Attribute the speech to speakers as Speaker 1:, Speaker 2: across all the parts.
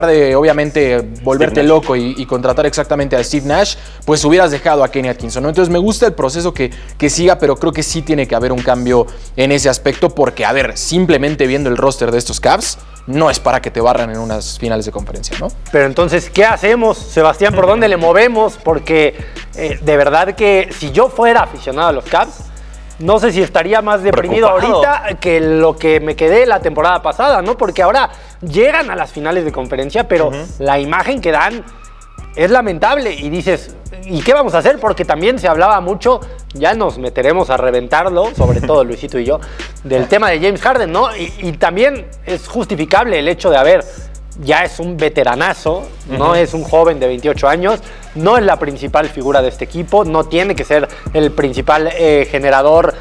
Speaker 1: de obviamente volverte loco y contratar exactamente a Steve Nash, pues hubieras dejado a Kenny Atkinson, ¿no? Entonces me gusta el proceso que siga, pero creo que sí tiene que haber un cambio en ese aspecto porque, a ver, simplemente viendo el roster de estos Cavs, no es para que te barran en unas finales de conferencia, ¿no?
Speaker 2: Pero entonces, ¿qué hacemos, Sebastián? ¿Por dónde le movemos? Porque de verdad que si yo fuera aficionado a los Cavs, no sé si estaría más deprimido ahorita que lo que me quedé la temporada pasada, ¿no? Porque ahora llegan a las finales de conferencia, pero la imagen que dan es lamentable. Y dices, ¿y qué vamos a hacer? Porque también se hablaba mucho, ya nos meteremos a reventarlo, sobre todo Luisito y yo, del tema de James Harden, ¿no? Y también es justificable el hecho de ya es un veteranazo, no es un joven de 28 años, no es la principal figura de este equipo, no tiene que ser el principal generador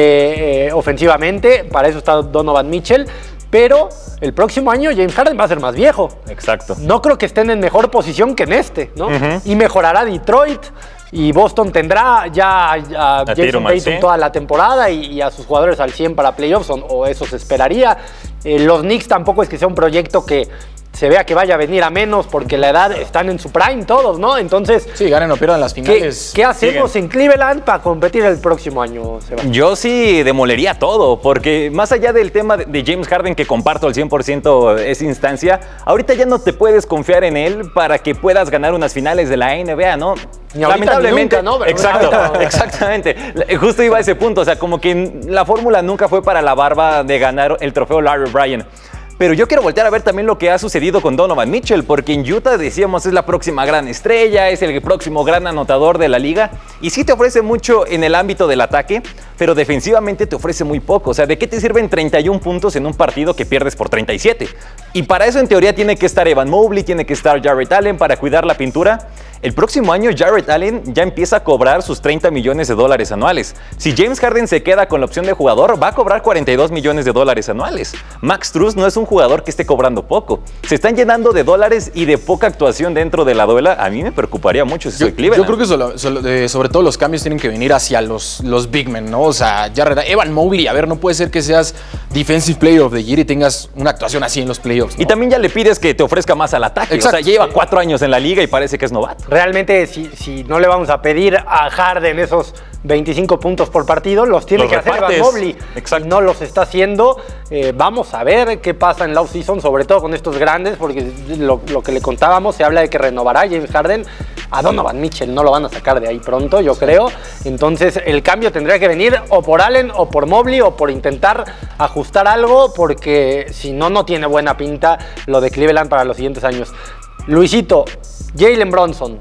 Speaker 2: ofensivamente, para eso está Donovan Mitchell, pero el próximo año James Harden va a ser más viejo.
Speaker 3: Exacto.
Speaker 2: No creo que estén en mejor posición que en este, ¿no? Y mejorará Detroit, y Boston tendrá ya a Jason Tatum toda la temporada y a sus jugadores al 100 para playoffs, o eso se esperaría. Los Knicks tampoco es que sea un proyecto que se vea que vaya a venir a menos, porque la edad están en su prime todos, ¿no? Entonces,
Speaker 1: sí, ganen o pierdan las finales.
Speaker 2: ¿Qué hacemos en Cleveland para competir el próximo año, Sebastián?
Speaker 3: Yo sí demolería todo, porque más allá del tema de James Harden, que comparto al 100% esa instancia, ahorita ya no te puedes confiar en él para que puedas ganar unas finales de la NBA, ¿no?
Speaker 2: Lamentablemente,
Speaker 3: ni nunca, ¿no? Exacto, exactamente. Justo iba a ese punto, o sea, como que la fórmula nunca fue para la barba de ganar el trofeo Larry O'Brien. Pero yo quiero voltear a ver también lo que ha sucedido con Donovan Mitchell, porque en Utah decíamos es la próxima gran estrella, es el próximo gran anotador de la liga, y sí te ofrece mucho en el ámbito del ataque, pero defensivamente te ofrece muy poco. O sea, ¿de qué te sirven 31 puntos en un partido que pierdes por 37? Y para eso en teoría tiene que estar Evan Mobley, tiene que estar Jarrett Allen para cuidar la pintura. El próximo año Jarrett Allen ya empieza a cobrar sus $30 millones anuales. Si James Harden se queda con la opción de jugador, va a cobrar $42 millones anuales. Max Strus no es un jugador que esté cobrando poco. Se están llenando de dólares y de poca actuación dentro de la duela. A mí me preocuparía mucho si soy Cleveland.
Speaker 1: Yo creo que sobre todo los cambios tienen que venir hacia los big men, ¿no? O sea, Evan Mobley, a ver, no puede ser que seas Defensive Player of the Year y tengas una actuación así en los playoffs, ¿no?
Speaker 3: Y también ya le pides que te ofrezca más al ataque. Exacto. O sea, lleva 4 años en la liga y parece que es novato.
Speaker 2: Realmente, si no le vamos a pedir a Harden esos 25 puntos por partido, los tiene que hacer Evan Mobley.
Speaker 3: Exacto.
Speaker 2: No los está haciendo. Vamos a ver qué pasa en la off-season, sobre todo con estos grandes, porque lo que le contábamos, se habla de que renovará James Harden. A Donovan Mitchell no lo van a sacar de ahí pronto, yo creo. Entonces el cambio tendría que venir o por Allen o por Mobley o por intentar ajustar algo, porque si no, no tiene buena pinta lo de Cleveland para los siguientes años. Luisito, Jalen Brunson,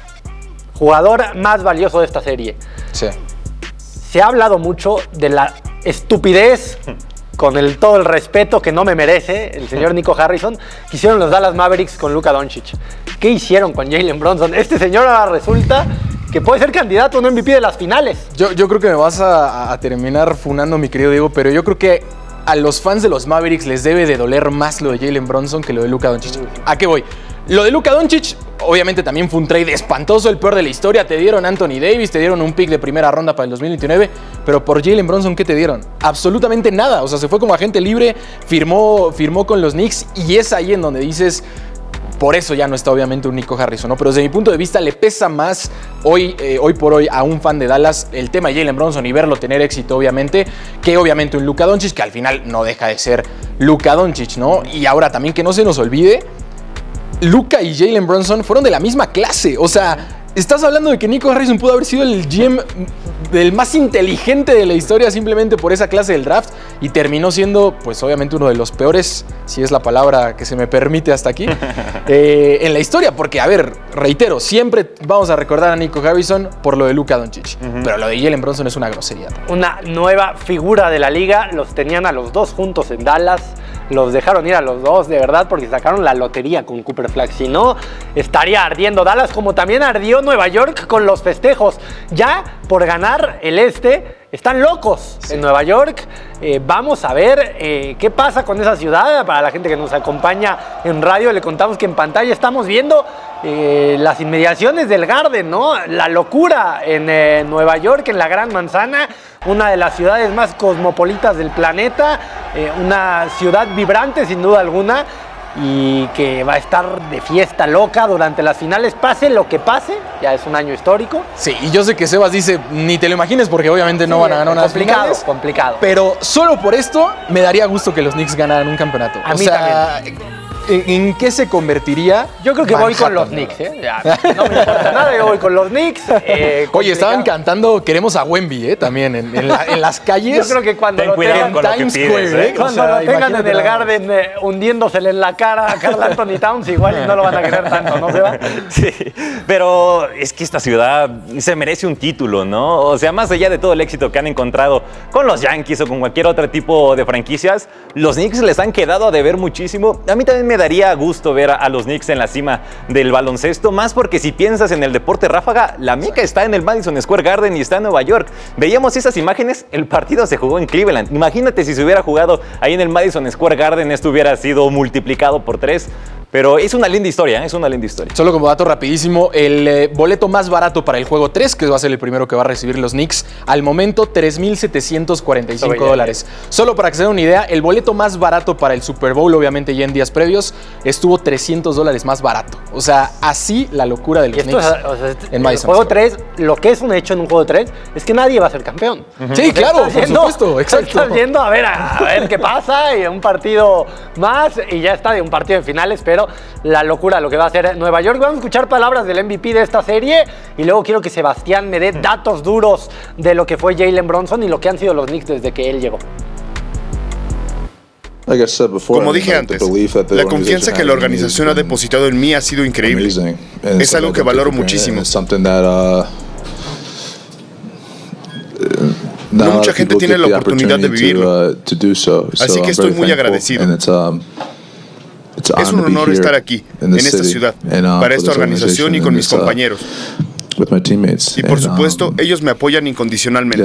Speaker 2: jugador más valioso de esta serie.
Speaker 1: Sí.
Speaker 2: Se ha hablado mucho de la estupidez, con todo el respeto que no me merece el señor Nico Harrison, que hicieron los Dallas Mavericks con Luka Doncic. ¿Qué hicieron con Jalen Brunson? Este señor ahora resulta que puede ser candidato a un MVP de las finales.
Speaker 1: Yo creo que me vas a terminar funando, mi querido Diego, pero yo creo que a los fans de los Mavericks les debe de doler más lo de Jalen Brunson que lo de Luka Doncic. ¿A qué voy? Lo de Luka Doncic, obviamente también fue un trade espantoso, el peor de la historia. Te dieron Anthony Davis, te dieron un pick de primera ronda para el 2029, pero por Jalen Brunson, ¿qué te dieron? Absolutamente nada. O sea, se fue como agente libre, firmó con los Knicks, y es ahí en donde dices, por eso ya no está obviamente un Nico Harrison, ¿no? Pero desde mi punto de vista le pesa más hoy por hoy a un fan de Dallas el tema de Jalen Brunson y verlo tener éxito, obviamente, que obviamente un Luka Doncic, que al final no deja de ser Luka Doncic, ¿no? Y ahora también que no se nos olvide, Luka y Jalen Brunson fueron de la misma clase. O sea, estás hablando de que Nico Harrison pudo haber sido el GM del más inteligente de la historia simplemente por esa clase del draft, y terminó siendo, pues obviamente, uno de los peores, si es la palabra que se me permite hasta aquí, en la historia. Porque, a ver, reitero, siempre vamos a recordar a Nico Harrison por lo de Luka Doncic, pero lo de Jalen Brunson es una grosería.
Speaker 2: Una nueva figura de la liga. Los tenían a los dos juntos en Dallas. Los dejaron ir a los dos, de verdad, porque sacaron la lotería con Cooper Flag. Si no, estaría ardiendo Dallas, como también ardió Nueva York con los festejos. Ya por ganar el están locos en Nueva York. Vamos a ver qué pasa con esa ciudad. Para la gente que nos acompaña en radio, le contamos que en pantalla estamos viendo las inmediaciones del Garden, ¿no? La locura en Nueva York, en la Gran Manzana, una de las ciudades más cosmopolitas del planeta, una ciudad vibrante sin duda alguna. y que va a estar de fiesta loca durante las finales, pase lo que pase, ya es un año histórico.
Speaker 1: Sí, y yo sé que Sebas dice, ni te lo imagines porque obviamente no van a ganar unas finales.
Speaker 2: Complicado.
Speaker 1: Pero solo por esto me daría gusto que los Knicks ganaran un campeonato.
Speaker 2: A mí también.
Speaker 1: ¿En qué se convertiría?
Speaker 2: Yo creo que voy con los Knicks, ¿eh? Ya, no me importa nada, yo voy con los Knicks.
Speaker 1: Oye, estaban cantando queremos a Wemby, también en las calles.
Speaker 2: Yo creo que cuando
Speaker 3: Ten
Speaker 2: lo
Speaker 3: cuidado
Speaker 2: tengan,
Speaker 3: con lo que
Speaker 1: Times
Speaker 3: pides,
Speaker 1: Square,
Speaker 3: ¿eh?
Speaker 2: cuando lo tengan en el Garden hundiéndosele en la cara a Karl Anthony Towns, igual y no lo van a querer tanto, ¿no se va?
Speaker 3: Sí, pero es que esta ciudad se merece un título, ¿no? O sea, más allá de todo el éxito que han encontrado con los Yankees o con cualquier otro tipo de franquicias, los Knicks les han quedado a deber muchísimo. A mí también me daría gusto ver a los Knicks en la cima del baloncesto, más porque si piensas en el deporte ráfaga, la meca está en el Madison Square Garden y está en Nueva York. Veíamos esas imágenes, el partido se jugó en Cleveland. Imagínate si se hubiera jugado ahí en el Madison Square Garden, esto hubiera sido multiplicado por 3. Pero es una linda historia, es una linda historia.
Speaker 1: Solo como dato rapidísimo, el boleto más barato para el juego 3, que va a ser el primero que va a recibir los Knicks, al momento $3,745. Solo para que se den una idea, el boleto más barato para el Super Bowl, obviamente ya en días previos, estuvo $300 más barato. O sea, así la locura de los Knicks en Madison.
Speaker 2: El juego 3, lo que es un hecho en un juego 3 es que nadie va a ser campeón.
Speaker 1: Sí, claro, por supuesto, exacto.
Speaker 2: Estás yendo a ver qué pasa y un partido más y ya está de un partido de finales, pero la locura lo que va a hacer Nueva York. Vamos a escuchar palabras del MVP de esta serie y luego quiero que Sebastián me dé datos duros de lo que fue Jalen Brunson y lo que han sido los Knicks desde que él llegó.
Speaker 4: Como dije antes, la confianza que la organización ha depositado en mí ha sido increíble. Es algo que valoro muchísimo. No mucha gente tiene la oportunidad de vivirlo, así que estoy muy agradecido. Es un honor estar aquí, en esta ciudad, para esta organización y con mis compañeros. Y por supuesto, ellos me apoyan incondicionalmente.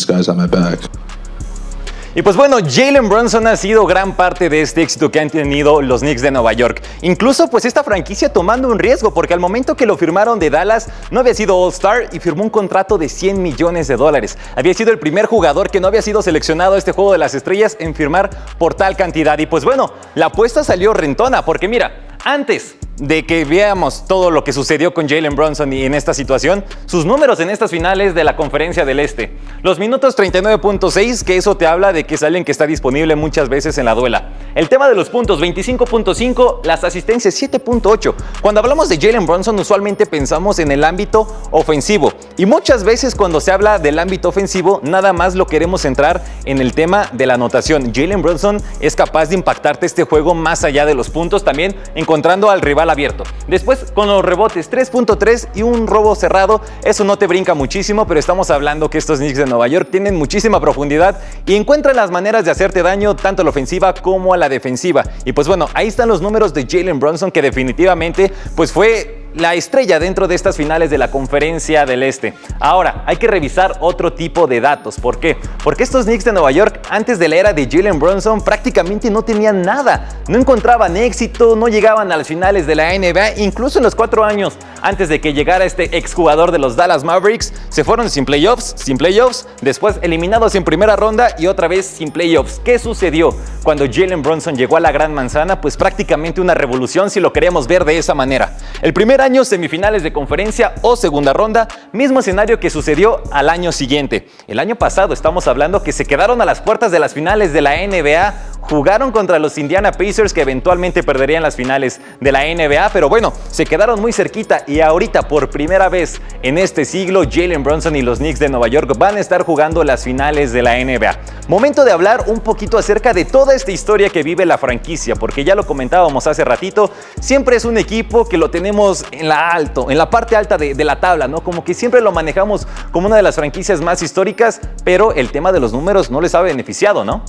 Speaker 3: Y pues bueno, Jalen Brunson ha sido gran parte de este éxito que han tenido los Knicks de Nueva York. Incluso pues esta franquicia tomando un riesgo, porque al momento que lo firmaron de Dallas no había sido All-Star y firmó un contrato de $100 millones. Había sido el primer jugador que no había sido seleccionado a este Juego de las Estrellas en firmar por tal cantidad. Y pues bueno, la apuesta salió rentona, porque mira, antes de que veamos todo lo que sucedió con Jalen Brunson y en esta situación, sus números en estas finales de la Conferencia del Este. Los minutos 39.6, que eso te habla de que es alguien que está disponible muchas veces en la duela. El tema de los puntos, 25.5, las asistencias 7.8. Cuando hablamos de Jalen Brunson, usualmente pensamos en el ámbito ofensivo. Y muchas veces cuando se habla del ámbito ofensivo, nada más lo queremos centrar en el tema de la anotación. Jalen Brunson es capaz de impactarte este juego más allá de los puntos, también encontrando al rival abierto. Después, con los rebotes, 3.3 y un robo cerrado, eso no te brinca muchísimo, pero estamos hablando que estos Knicks de Nueva York tienen muchísima profundidad y encuentran las maneras de hacerte daño tanto a la ofensiva como a la defensiva. Y pues bueno, ahí están los números de Jalen Brunson, que definitivamente pues fue la estrella dentro de estas finales de la Conferencia del Este. Ahora, hay que revisar otro tipo de datos. ¿Por qué? Porque estos Knicks de Nueva York, antes de la era de Jalen Brunson, prácticamente no tenían nada. No encontraban éxito, no llegaban a las finales de la NBA. Incluso en los 4 años antes de que llegara este exjugador de los Dallas Mavericks, se fueron sin playoffs, después eliminados en primera ronda y otra vez sin playoffs. ¿Qué sucedió cuando Jalen Brunson llegó a la Gran Manzana? Pues prácticamente una revolución, si lo queríamos ver de esa manera. El primer año, semifinales de conferencia o segunda ronda, mismo escenario que sucedió al año siguiente. El año pasado estamos hablando que se quedaron a las puertas de las finales de la NBA, jugaron contra los Indiana Pacers, que eventualmente perderían las finales de la NBA, pero bueno, se quedaron muy cerquita y ahorita por primera vez en este siglo, Jalen Brunson y los Knicks de Nueva York van a estar jugando las finales de la NBA. Momento de hablar un poquito acerca de toda esta historia que vive la franquicia, porque ya lo comentábamos hace ratito, siempre es un equipo que lo tenemos en la parte alta de la tabla, ¿no? Como que siempre lo manejamos como una de las franquicias más históricas, pero el tema de los números no les ha beneficiado, ¿no?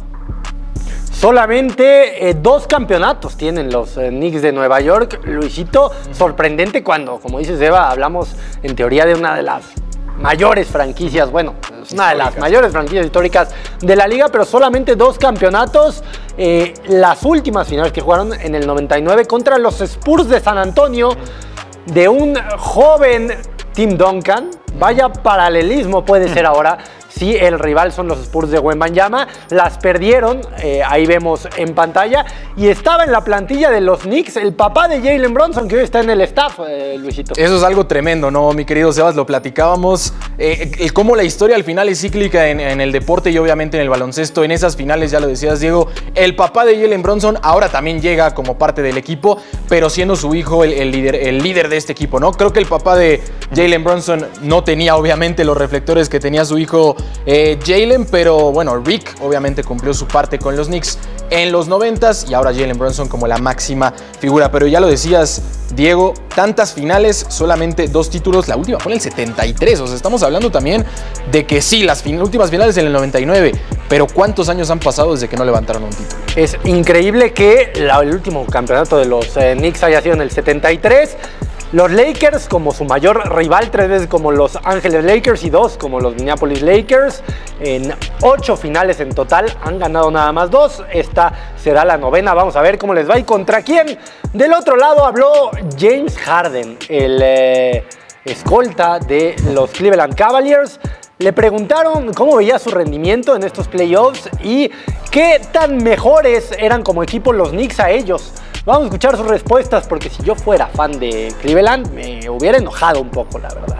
Speaker 2: Solamente 2 campeonatos tienen los Knicks de Nueva York. Luisito, sorprendente cuando, como dices Eva, hablamos en teoría de una de las mayores franquicias, bueno, es una de las mayores franquicias históricas de la liga, pero solamente 2 campeonatos. Las últimas finales que jugaron en el 99 contra los Spurs de San Antonio, de un joven Tim Duncan. Vaya paralelismo puede ser ahora, si el rival son los Spurs de Wembanyama. Las perdieron, ahí vemos en pantalla, y estaba en la plantilla de los Knicks el papá de Jalen Brunson, que hoy está en el staff, Luisito.
Speaker 1: Eso es algo tremendo, ¿no, mi querido Sebas? Lo platicábamos, cómo la historia al final es cíclica en el deporte y obviamente en el baloncesto. En esas finales, ya lo decías, Diego, el papá de Jalen Brunson ahora también llega como parte del equipo, pero siendo su hijo el líder de este equipo, ¿no? Creo que el papá de Jalen Brunson no tenía obviamente los reflectores que tenía su hijo Jalen, pero bueno, Rick obviamente cumplió su parte con los Knicks en los 90s y ahora Jalen Brunson como la máxima figura. Pero ya lo decías, Diego, tantas finales, solamente 2 títulos, la última fue en el 73, o sea, estamos hablando también de que sí, las últimas finales en el 99, pero ¿cuántos años han pasado desde que no levantaron un título?
Speaker 2: Es increíble que el último campeonato de los Knicks haya sido en el 73. Los Lakers como su mayor rival, 3 veces como los Ángeles Lakers y 2 como los Minneapolis Lakers. En 8 finales en total, han ganado nada más 2. Esta será la 9ª. Vamos a ver cómo les va y contra quién. Del otro lado habló James Harden, el escolta de los Cleveland Cavaliers. Le preguntaron cómo veía su rendimiento en estos playoffs y qué tan mejores eran como equipo los Knicks a ellos. Vamos a escuchar sus respuestas porque si yo fuera fan de Cleveland me hubiera enojado un poco, la verdad.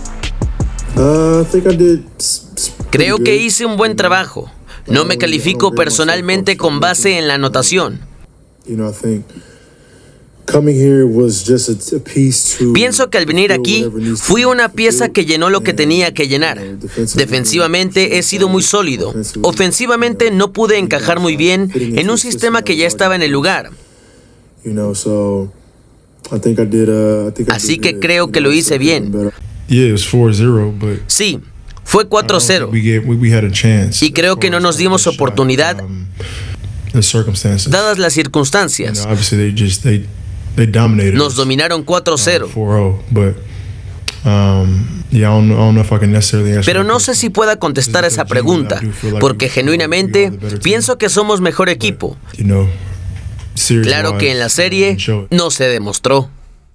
Speaker 5: Creo que hice un buen trabajo. No me califico personalmente con base en la anotación. Pienso que al venir aquí fui una pieza que llenó lo que tenía que llenar. Defensivamente he sido muy sólido. Ofensivamente no pude encajar muy bien en un sistema que ya estaba en el lugar. Así que creo que lo hice bien. Sí, fue 4-0. Y creo que no nos dimos oportunidad dadas las circunstancias. Nos dominaron 4-0. Pero no sé si pueda contestar esa pregunta, porque genuinamente pienso que somos mejor equipo. Claro que en la serie no se demostró.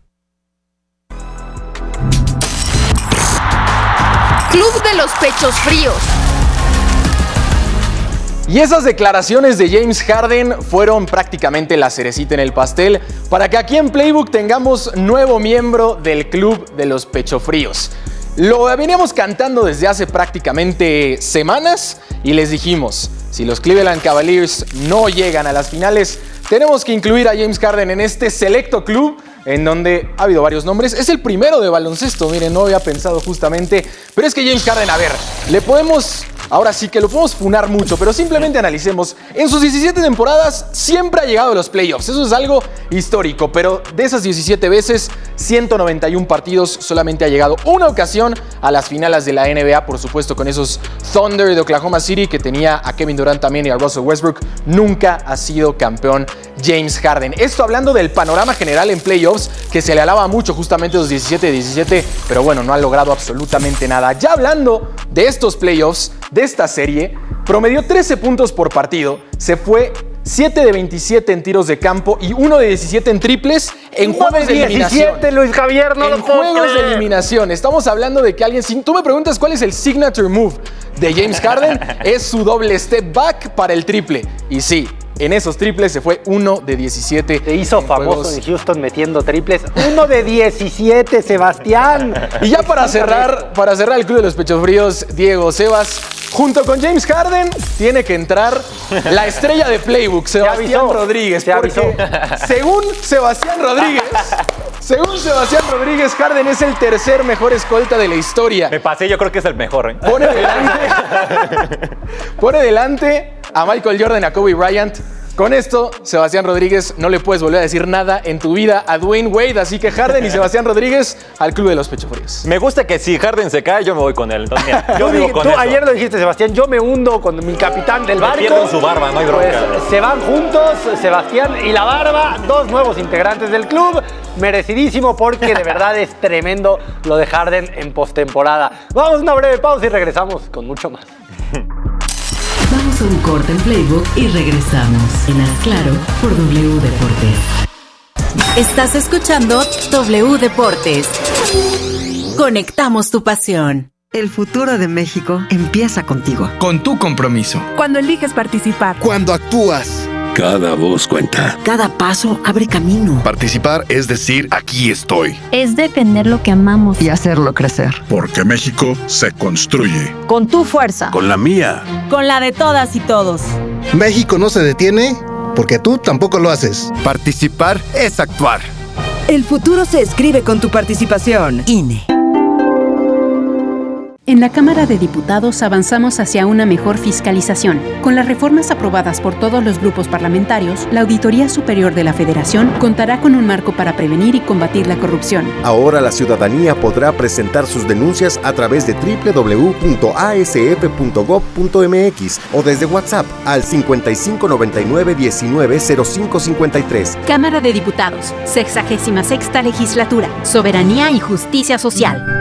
Speaker 6: Club de los Pechos Fríos.
Speaker 1: Y esas declaraciones de James Harden fueron prácticamente la cerecita en el pastel para que aquí en Playbook tengamos nuevo miembro del Club de los Pechofríos. Lo veníamos cantando desde hace prácticamente semanas y les dijimos, si los Cleveland Cavaliers no llegan a las finales, tenemos que incluir a James Harden en este selecto club en donde ha habido varios nombres. Es el primero de baloncesto, miren, no había pensado justamente, pero es que James Harden, a ver, ahora sí que lo podemos funar mucho, pero simplemente analicemos. En sus 17 temporadas siempre ha llegado a los playoffs. Eso es algo histórico, pero de esas 17 veces, 191 partidos, solamente ha llegado una ocasión a las finales de la NBA, por supuesto con esos Thunder de Oklahoma City, que tenía a Kevin Durant también y a Russell Westbrook. Nunca ha sido campeón James Harden. Esto hablando del panorama general en playoffs, que se le alaba mucho justamente los 17, pero bueno, no ha logrado absolutamente nada. Ya hablando de estos playoffs, de esta serie, promedió 13 puntos por partido, se fue 7 de 27 en tiros de campo y 1 de 17 en triples en juegos de eliminación.
Speaker 2: 17, Luis Javier, no lo puedo creer.
Speaker 1: En juegos de eliminación. Estamos hablando de que alguien, si tú me preguntas cuál es el signature move de James Harden, es su doble step back para el triple. Y sí, en esos triples se fue 1 de 17.
Speaker 2: Se hizo famoso en Houston metiendo triples. 1 de 17, Sebastián.
Speaker 1: Y ya para cerrar el Club de los Pechos Fríos, Diego, Sebas, junto con James Harden, tiene que entrar la estrella de Playbook, Sebastián Rodríguez. Porque según Sebastián Rodríguez, Harden es el tercer mejor escolta de la historia.
Speaker 3: Me pasé, yo creo que es el mejor, ¿eh?
Speaker 1: Pone delante a Michael Jordan, a Kobe Bryant. Con esto, Sebastián Rodríguez, no le puedes volver a decir nada en tu vida a Dwayne Wade, así que Harden y Sebastián Rodríguez al Club de los Pechofríos.
Speaker 3: Me gusta que si Harden se cae, yo me voy con él. Entonces, mira, yo vivo con
Speaker 2: tú
Speaker 3: eso.
Speaker 2: Ayer lo dijiste, Sebastián, yo me hundo con mi capitán del barco.
Speaker 3: Pierden su barba, no hay bronca.
Speaker 2: Pues, se van juntos, Sebastián y la barba, 2 nuevos integrantes del club. Merecidísimo porque de verdad es tremendo lo de Harden en postemporada. Vamos a una breve pausa y regresamos con mucho más.
Speaker 7: Vamos a un corte en Playbook y regresamos. En Haz Claro por W Deportes.
Speaker 8: Estás escuchando W Deportes. Conectamos tu pasión.
Speaker 9: El futuro de México empieza contigo.
Speaker 1: Con tu compromiso.
Speaker 6: Cuando eliges participar.
Speaker 10: Cuando actúas.
Speaker 11: Cada voz cuenta.
Speaker 9: Cada paso abre camino.
Speaker 10: Participar es decir, aquí estoy.
Speaker 12: Es defender lo que amamos.
Speaker 9: Y hacerlo crecer.
Speaker 11: Porque México se construye.
Speaker 12: Con tu fuerza.
Speaker 11: Con la mía.
Speaker 12: Con la de todas y todos.
Speaker 13: México no se detiene porque tú tampoco lo haces.
Speaker 10: Participar es actuar.
Speaker 8: El futuro se escribe con tu participación. INE.
Speaker 14: En la Cámara de Diputados avanzamos hacia una mejor fiscalización. Con las reformas aprobadas por todos los grupos parlamentarios, la Auditoría Superior de la Federación contará con un marco para prevenir y combatir la corrupción.
Speaker 15: Ahora la ciudadanía podrá presentar sus denuncias a través de www.asf.gov.mx o desde WhatsApp al 5599-190553.
Speaker 14: Cámara de Diputados, 66ª Legislatura, Soberanía y Justicia Social.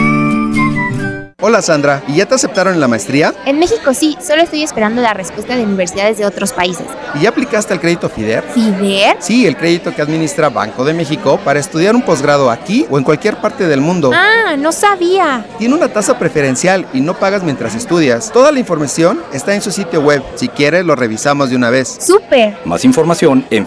Speaker 13: Hola Sandra, ¿y ya te aceptaron en la maestría?
Speaker 16: En México sí, solo estoy esperando la respuesta de universidades de otros países.
Speaker 13: ¿Y ya aplicaste al crédito FIDER?
Speaker 16: ¿FIDER?
Speaker 13: Sí, el crédito que administra Banco de México para estudiar un posgrado aquí o en cualquier parte del mundo.
Speaker 16: ¡Ah, no sabía!
Speaker 13: Tiene una tasa preferencial y no pagas mientras estudias. Toda la información está en su sitio web. Si quieres, lo revisamos de una vez.
Speaker 16: ¡Súper!
Speaker 17: Más información en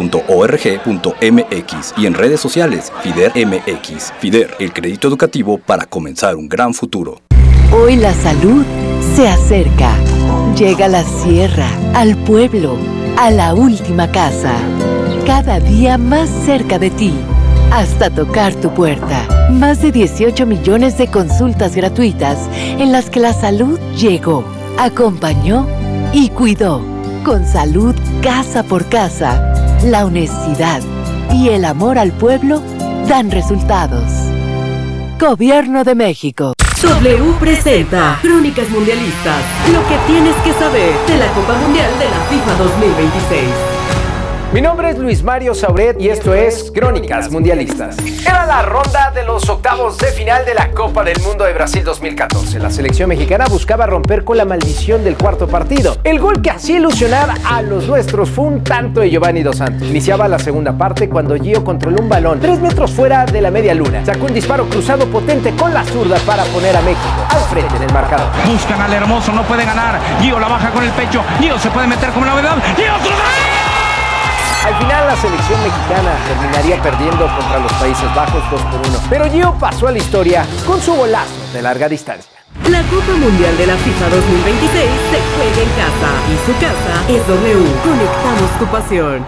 Speaker 17: fider.org.mx y en redes sociales FIDER MX. FIDER, el crédito educativo para comenzar un gran futuro.
Speaker 7: Hoy la salud se acerca. Llega a la sierra, al pueblo, a la última casa. Cada día más cerca de ti, hasta tocar tu puerta. Más de 18 millones de consultas gratuitas en las que la salud llegó, acompañó y cuidó. Con salud casa por casa, la honestidad y el amor al pueblo dan resultados. Gobierno de México.
Speaker 8: W presenta Crónicas Mundialistas. Lo que tienes que saber de la Copa Mundial de la FIFA 2026.
Speaker 2: Mi nombre es Luis Mario Sauret y esto es Crónicas Mundialistas. Era la ronda de los octavos de final de la Copa del Mundo de Brasil 2014. La selección mexicana buscaba romper con la maldición del cuarto partido. El gol que hacía ilusionar a los nuestros fue un tanto de Giovanni Dos Santos. Iniciaba la segunda parte cuando Gio controló un balón 3 metros fuera de la media luna. Sacó un disparo cruzado potente con la zurda para poner a México al frente en el marcador.
Speaker 18: Buscan al hermoso, no puede ganar. Gio la baja con el pecho. Gio se puede meter como novedad. ¡Gio otro gol!
Speaker 2: Al final la selección mexicana terminaría perdiendo contra los Países Bajos 2-1. Pero Gio pasó a la historia con su golazo de larga distancia.
Speaker 8: La Copa Mundial de la FIFA 2026 se juega en casa y su casa es W. Conectamos tu pasión.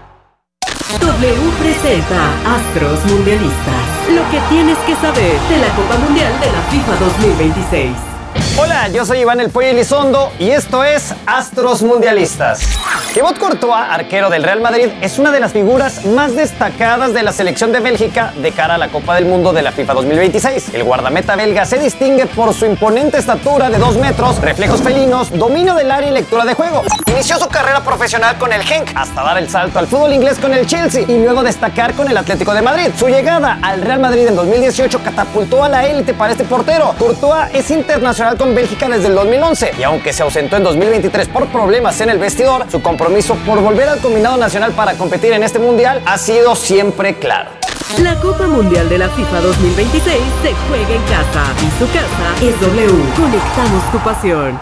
Speaker 8: W presenta Astros Mundialistas. Lo que tienes que saber de la Copa Mundial de la FIFA 2026.
Speaker 19: Hola, yo soy Iván El Pollo Elizondo y esto es Astros Mundialistas. Thibaut Courtois, arquero del Real Madrid, es una de las figuras más destacadas de la selección de Bélgica de cara a la Copa del Mundo de la FIFA 2026. El guardameta belga se distingue por su imponente estatura de 2 metros, reflejos felinos, dominio del área y lectura de juego. Inició su carrera profesional con el Genk, hasta dar el salto al fútbol inglés con el Chelsea y luego destacar con el Atlético de Madrid. Su llegada al Real Madrid en 2018 catapultó a la élite para este portero. Courtois es internacional con Bélgica desde el 2011 y aunque se ausentó en 2023 por problemas en el vestidor, su compromiso por volver al combinado nacional para competir en este mundial ha sido siempre claro.
Speaker 8: La Copa Mundial de la FIFA 2026 se juega en casa y su casa es W. Conectamos tu pasión.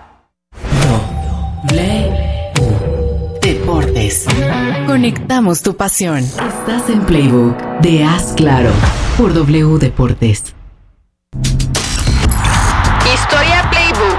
Speaker 7: Deportes. Conectamos tu pasión. Estás en Playbook de Haz Claro por W Deportes.
Speaker 6: Historia Playbook.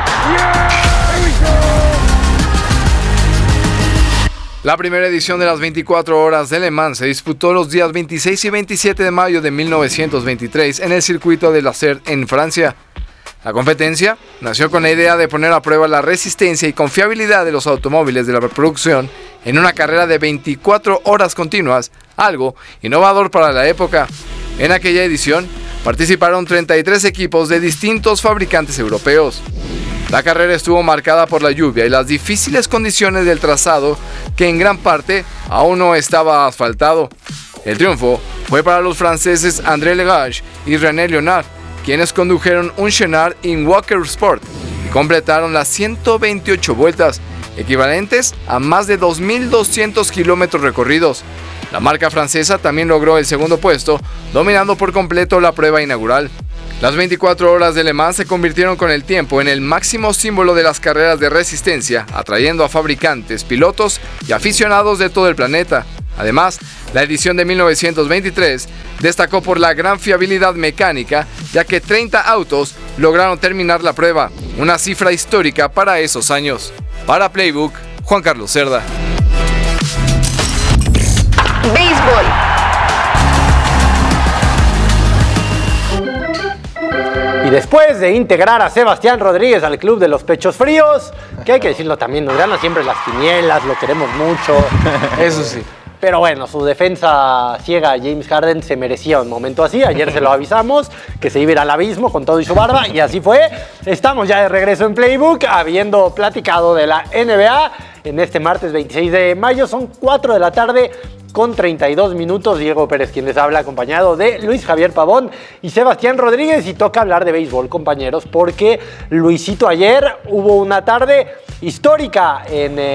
Speaker 20: La primera edición de las 24 horas de Le Mans se disputó los días 26 y 27 de mayo de 1923 en el circuito de La Sarthe en Francia. La competencia nació con la idea de poner a prueba la resistencia y confiabilidad de los automóviles de la producción en una carrera de 24 horas continuas, algo innovador para la época. En aquella edición participaron 33 equipos de distintos fabricantes europeos. La carrera estuvo marcada por la lluvia y las difíciles condiciones del trazado, que en gran parte aún no estaba asfaltado. El triunfo fue para los franceses André Legage y René Léonard, quienes condujeron un Chenard in Walker Sport y completaron las 128 vueltas, equivalentes a más de 2.200 kilómetros recorridos. La marca francesa también logró el segundo puesto, dominando por completo la prueba inaugural. Las 24 horas de Le Mans se convirtieron con el tiempo en el máximo símbolo de las carreras de resistencia, atrayendo a fabricantes, pilotos y aficionados de todo el planeta. Además, la edición de 1923 destacó por la gran fiabilidad mecánica, ya que 30 autos lograron terminar la prueba, una cifra histórica para esos años. Para Playbook, Juan Carlos Cerda.
Speaker 6: Béisbol.
Speaker 2: Y después de integrar a Sebastián Rodríguez al club de los pechos fríos, que hay que decirlo también, nos gana siempre las quinielas, lo queremos mucho.
Speaker 1: Eso sí.
Speaker 2: Pero bueno, su defensa ciega, James Harden, se merecía un momento así. Ayer se lo avisamos, que se iba a ir al abismo con todo y su barba, y así fue. Estamos ya de regreso en Playbook, habiendo platicado de la NBA en este martes 26 de mayo. Son 4 de la tarde con 32 minutos. Diego Pérez quien les habla, acompañado de Luis Javier Pavón y Sebastián Rodríguez. Y toca hablar de béisbol, compañeros, porque Luisito, ayer hubo una tarde histórica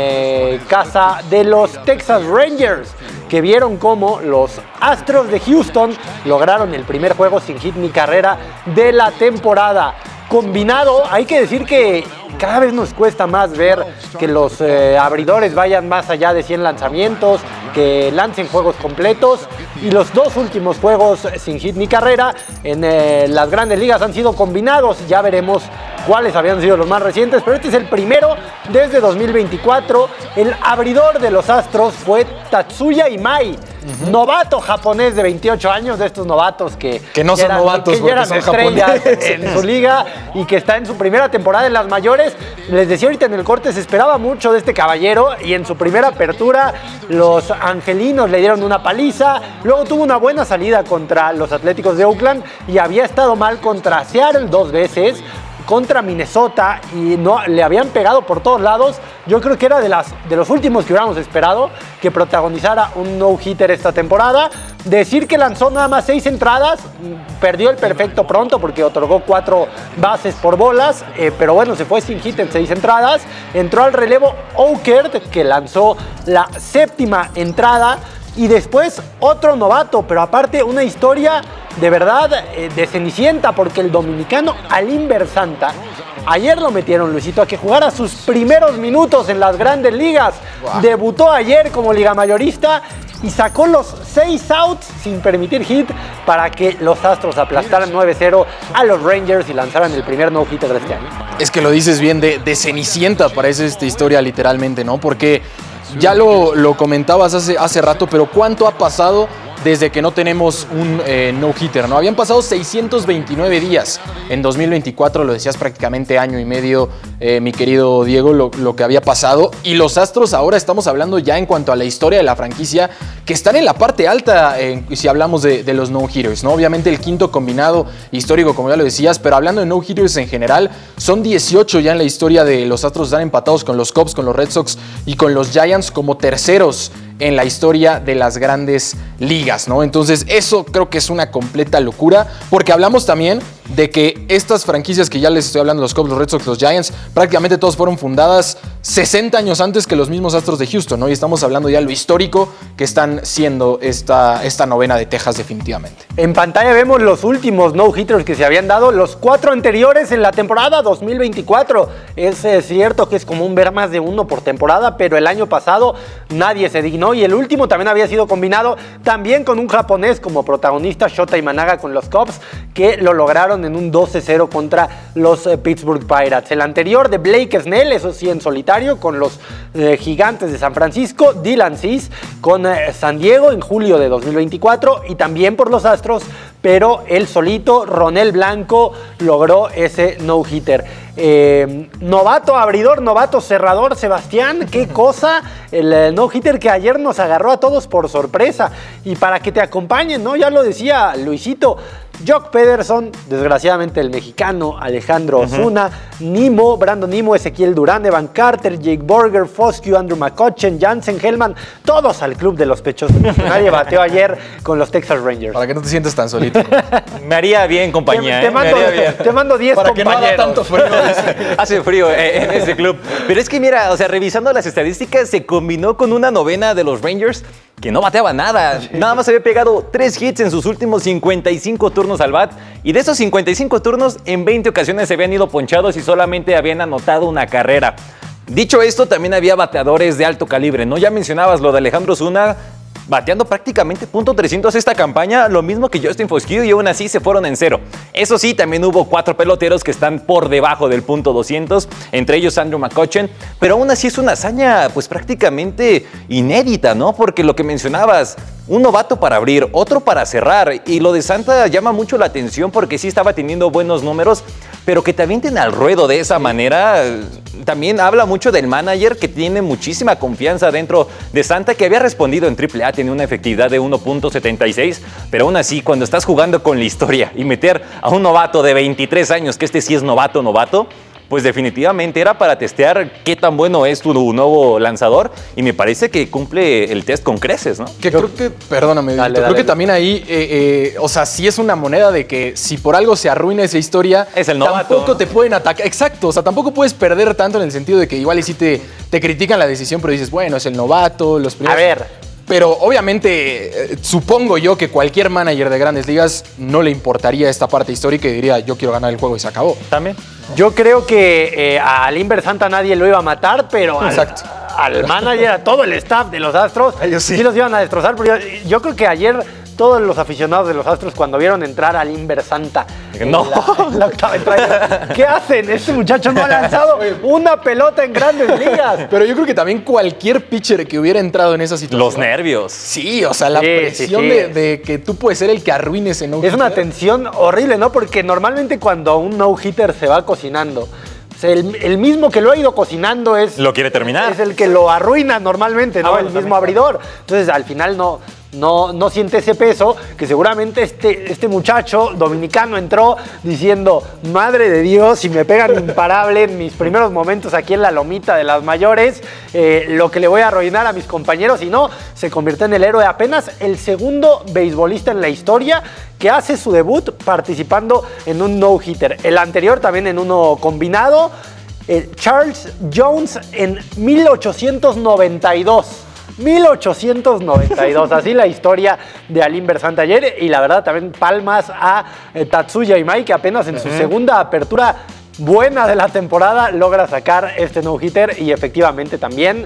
Speaker 2: en casa de los Texas Rangers, que vieron cómo los Astros de Houston lograron el primer juego sin hit ni carrera de la temporada. Combinado, hay que decir que cada vez nos cuesta más ver que los abridores vayan más allá de 100 lanzamientos, que lancen juegos completos, y los dos últimos juegos sin hit ni carrera en las grandes ligas han sido combinados. Ya veremos cuáles habían sido los más recientes, pero este es el primero desde 2024. El abridor de los Astros fue Tatsuya Imai, novato japonés de 28 años, de estos novatos que
Speaker 1: no son novatos,
Speaker 2: que ya eran
Speaker 1: son
Speaker 2: estrellas
Speaker 1: japoneses
Speaker 2: en su liga y que está en su primera temporada en las mayores. Les decía ahorita en el corte, se esperaba mucho de este caballero, y en su primera apertura los angelinos le dieron una paliza. Luego tuvo una buena salida contra los Atléticos de Oakland y había estado mal contra Seattle 2 veces, contra Minnesota, y no le habían pegado por todos lados. Yo creo que era de los últimos que hubiéramos esperado que protagonizara un no-hitter esta temporada. Decir que lanzó nada más 6 entradas, perdió el perfecto pronto porque otorgó 4 bases por bolas, pero bueno, se fue sin hit en 6 entradas. Entró al relevo Oakert, que lanzó la 7ª entrada, y después otro novato, pero aparte una historia de verdad de cenicienta, porque el dominicano Alim Bersanta, ayer lo metieron, Luisito, a que jugara sus primeros minutos en las grandes ligas. Wow. Debutó ayer como liga mayorista y sacó los 6 outs sin permitir hit para que los Astros aplastaran 9-0 a los Rangers y lanzaran el primer no-hitter de este año.
Speaker 1: Es que lo dices bien, de cenicienta parece esta historia literalmente, ¿no? Porque ya lo comentabas hace rato, pero ¿cuánto ha pasado desde que no tenemos un no-hitter, ¿no? Habían pasado 629 días en 2024, lo decías, prácticamente año y medio, mi querido Diego, lo que había pasado. Y los Astros ahora estamos hablando ya en cuanto a la historia de la franquicia, que están en la parte alta si hablamos de los no-hitters, ¿no? Obviamente el quinto combinado histórico, como ya lo decías, pero hablando de no-hitters en general, son 18 ya en la historia de los Astros. Están empatados con los Cubs, con los Red Sox y con los Giants como terceros en la historia de las grandes ligas, ¿no? Entonces eso creo que es una completa locura, porque hablamos también de que estas franquicias que ya les estoy hablando, los Cubs, los Red Sox, los Giants, prácticamente todas fueron fundadas 60 años antes que los mismos Astros de Houston, ¿no? Y estamos hablando ya de lo histórico que están siendo esta novena de Texas definitivamente.
Speaker 2: En pantalla vemos los últimos no-hitters que se habían dado, los 4 anteriores en la temporada 2024. Es cierto que es común ver más de uno por temporada, pero el año pasado nadie se dignó, y el último también había sido combinado también con un japonés como protagonista, Shota Imanaga, con los Cubs, que lo lograron en un 12-0 contra los Pittsburgh Pirates. El anterior de Blake Snell, eso sí en solitario, con los Gigantes de San Francisco, Dylan Cease con San Diego en julio de 2024, y también por los Astros, pero él solito, Ronel Blanco, logró ese no-hitter. Novato abridor, novato cerrador, Sebastián, qué cosa el no-hitter que ayer nos agarró a todos por sorpresa. Y para que te acompañen, ¿no? Ya lo decía Luisito, Jock Pederson, desgraciadamente el mexicano, Alejandro Ozuna, Nimmo, Brandon Nimmo, Ezequiel Durán, Evan Carter, Jake Burger, Foscue, Andrew McCutchen, Jansen Hellman, todos al club de los pechos. Nadie bateó ayer con los Texas Rangers.
Speaker 1: Para que no te sientas tan solito.
Speaker 3: Me haría bien compañía.
Speaker 2: Te mando 10
Speaker 1: para
Speaker 2: compañeros.
Speaker 1: Que no haga tanto frío.
Speaker 3: Hace frío en ese club. Pero es que mira, o sea, revisando las estadísticas, se combinó con una novena de los Rangers que no bateaba nada. Nada más había pegado 3 hits en sus últimos 55 turnos al bat. Y de esos 55 turnos, en 20 ocasiones se habían ido ponchados y solamente habían anotado una carrera. Dicho esto, también había bateadores de alto calibre, ¿no? Ya mencionabas lo de Alejandro Zuna, bateando prácticamente .300 esta campaña, lo mismo que Justin Foscue, y aún así se fueron en 0. Eso sí, también hubo 4 peloteros que están por debajo del .200, entre ellos Andrew McCutchen, pero aún así es una hazaña pues prácticamente inédita, ¿no? Porque lo que mencionabas, un novato para abrir, otro para cerrar, y lo de Santa llama mucho la atención porque sí estaba teniendo buenos números, pero que te avienten al ruedo de esa manera también habla mucho del manager, que tiene muchísima confianza dentro de Santa, que había respondido en AAA, tiene una efectividad de 1.76, pero aún así, cuando estás jugando con la historia y meter a un novato de 23 años, que este sí es novato, pues definitivamente era para testear qué tan bueno es tu nuevo lanzador, y me parece que cumple el test con creces, ¿no?
Speaker 1: Que creo que, perdóname, creo que también ahí, o sea, sí es una moneda de que si por algo se arruina esa historia,
Speaker 3: es el novato,
Speaker 1: tampoco,
Speaker 3: ¿no?
Speaker 1: Te pueden atacar. Exacto, o sea, tampoco puedes perder tanto en el sentido de que igual y sí te critican la decisión, pero dices, bueno, es el novato, los primeros...
Speaker 2: A ver...
Speaker 1: Pero obviamente, supongo yo que cualquier manager de Grandes Ligas no le importaría esta parte histórica y diría, yo quiero ganar el juego y se acabó.
Speaker 3: También.
Speaker 2: Yo creo que a Lindber Santa nadie lo iba a matar, pero al manager, a todo el staff de los Astros, sí los iban a destrozar. Pero yo creo que ayer todos los aficionados de los Astros, cuando vieron entrar a Lindber Santa
Speaker 3: no.
Speaker 2: la octava entrada, ¿qué hacen? Este muchacho no ha lanzado una pelota en Grandes Ligas.
Speaker 1: Pero yo creo que también cualquier pitcher que hubiera entrado en esa situación.
Speaker 3: Los nervios.
Speaker 1: Sí, o sea, la presión de que tú puedes ser el que arruine ese no-hitter.
Speaker 2: Es una tensión horrible, ¿no? Porque normalmente cuando un no-hitter se va cocinando, el mismo que lo ha ido cocinando
Speaker 3: lo quiere terminar.
Speaker 2: Es el que lo arruina normalmente, ¿no? El mismo abridor. Entonces, al final no siente ese peso, que seguramente este muchacho dominicano entró diciendo, madre de Dios, si me pegan imparable en mis primeros momentos aquí en la lomita de las mayores, lo que le voy a arruinar a mis compañeros, y no, se convirtió en el héroe. Apenas el segundo beisbolista en la historia que hace su debut participando en un no-hitter. El anterior también en uno combinado, Charles Jones en 1892. 1892, así la historia de Lindber Santa ayer, y la verdad también palmas a Tatsuya Imai, que apenas en su segunda apertura buena de la temporada logra sacar este no-hitter, y efectivamente también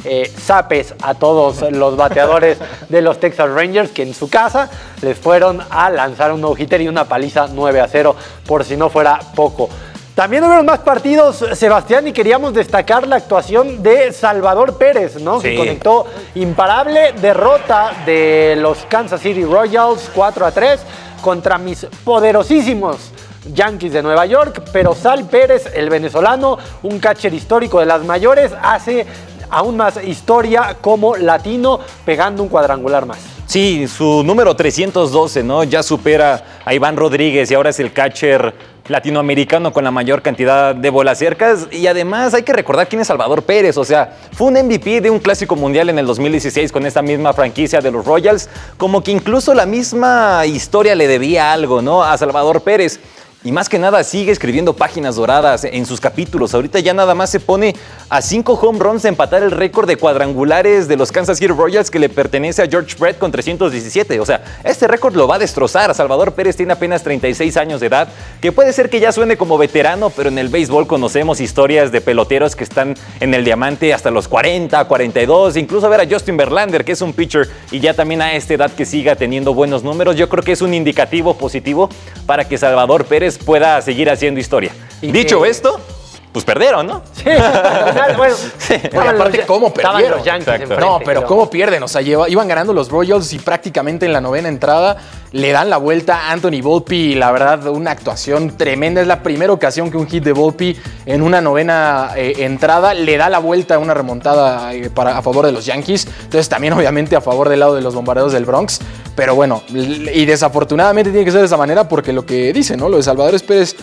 Speaker 2: zapes a todos los bateadores de los Texas Rangers, que en su casa les fueron a lanzar un no-hitter y una paliza 9-0, por si no fuera poco. También hubo más partidos, Sebastián, y queríamos destacar la actuación de Salvador Pérez, ¿no? Sí. Que conectó imparable derrota de los Kansas City Royals 4-3 contra mis poderosísimos Yankees de Nueva York, pero Sal Pérez, el venezolano, un catcher histórico de las mayores, hace aún más historia como latino, pegando un cuadrangular más.
Speaker 3: Sí, su número 312, ¿no? Ya supera a Iván Rodríguez y ahora es el catcher latinoamericano con la mayor cantidad de bolas cercas. Y además hay que recordar quién es Salvador Pérez. O sea, fue un MVP de un Clásico Mundial en el 2016 con esta misma franquicia de los Royals. Como que incluso la misma historia le debía algo, ¿no? A Salvador Pérez. Y más que nada sigue escribiendo páginas doradas en sus capítulos. Ahorita ya nada más se pone a 5 home runs de empatar el récord de cuadrangulares de los Kansas City Royals, que le pertenece a George Brett con 317. O sea, este récord lo va a destrozar. Salvador Pérez tiene apenas 36 años de edad, que puede ser que ya suene como veterano, pero en el béisbol conocemos historias de peloteros que están en el diamante hasta los 40, 42. Incluso ver a Justin Verlander, que es un pitcher, y ya también a esta edad que siga teniendo buenos números. Yo creo que es un indicativo positivo para que Salvador Pérez pueda seguir haciendo historia. Y dicho esto, pues perdieron, ¿no?
Speaker 2: Sí, bueno, sí.
Speaker 1: Aparte, ¿cómo perdieron?
Speaker 2: Los Yankees
Speaker 1: no, pero ¿cómo pierden? O sea, iban ganando los Royals y prácticamente en la novena entrada le dan la vuelta a Anthony Volpe, y la verdad, una actuación tremenda. Es la primera ocasión que un hit de Volpe en una novena entrada le da la vuelta a una remontada a favor de los Yankees. Entonces también obviamente a favor del lado de los Bombarderos del Bronx. Pero bueno, y desafortunadamente tiene que ser de esa manera, porque lo que dice, ¿no? Lo de Salvador Pérez,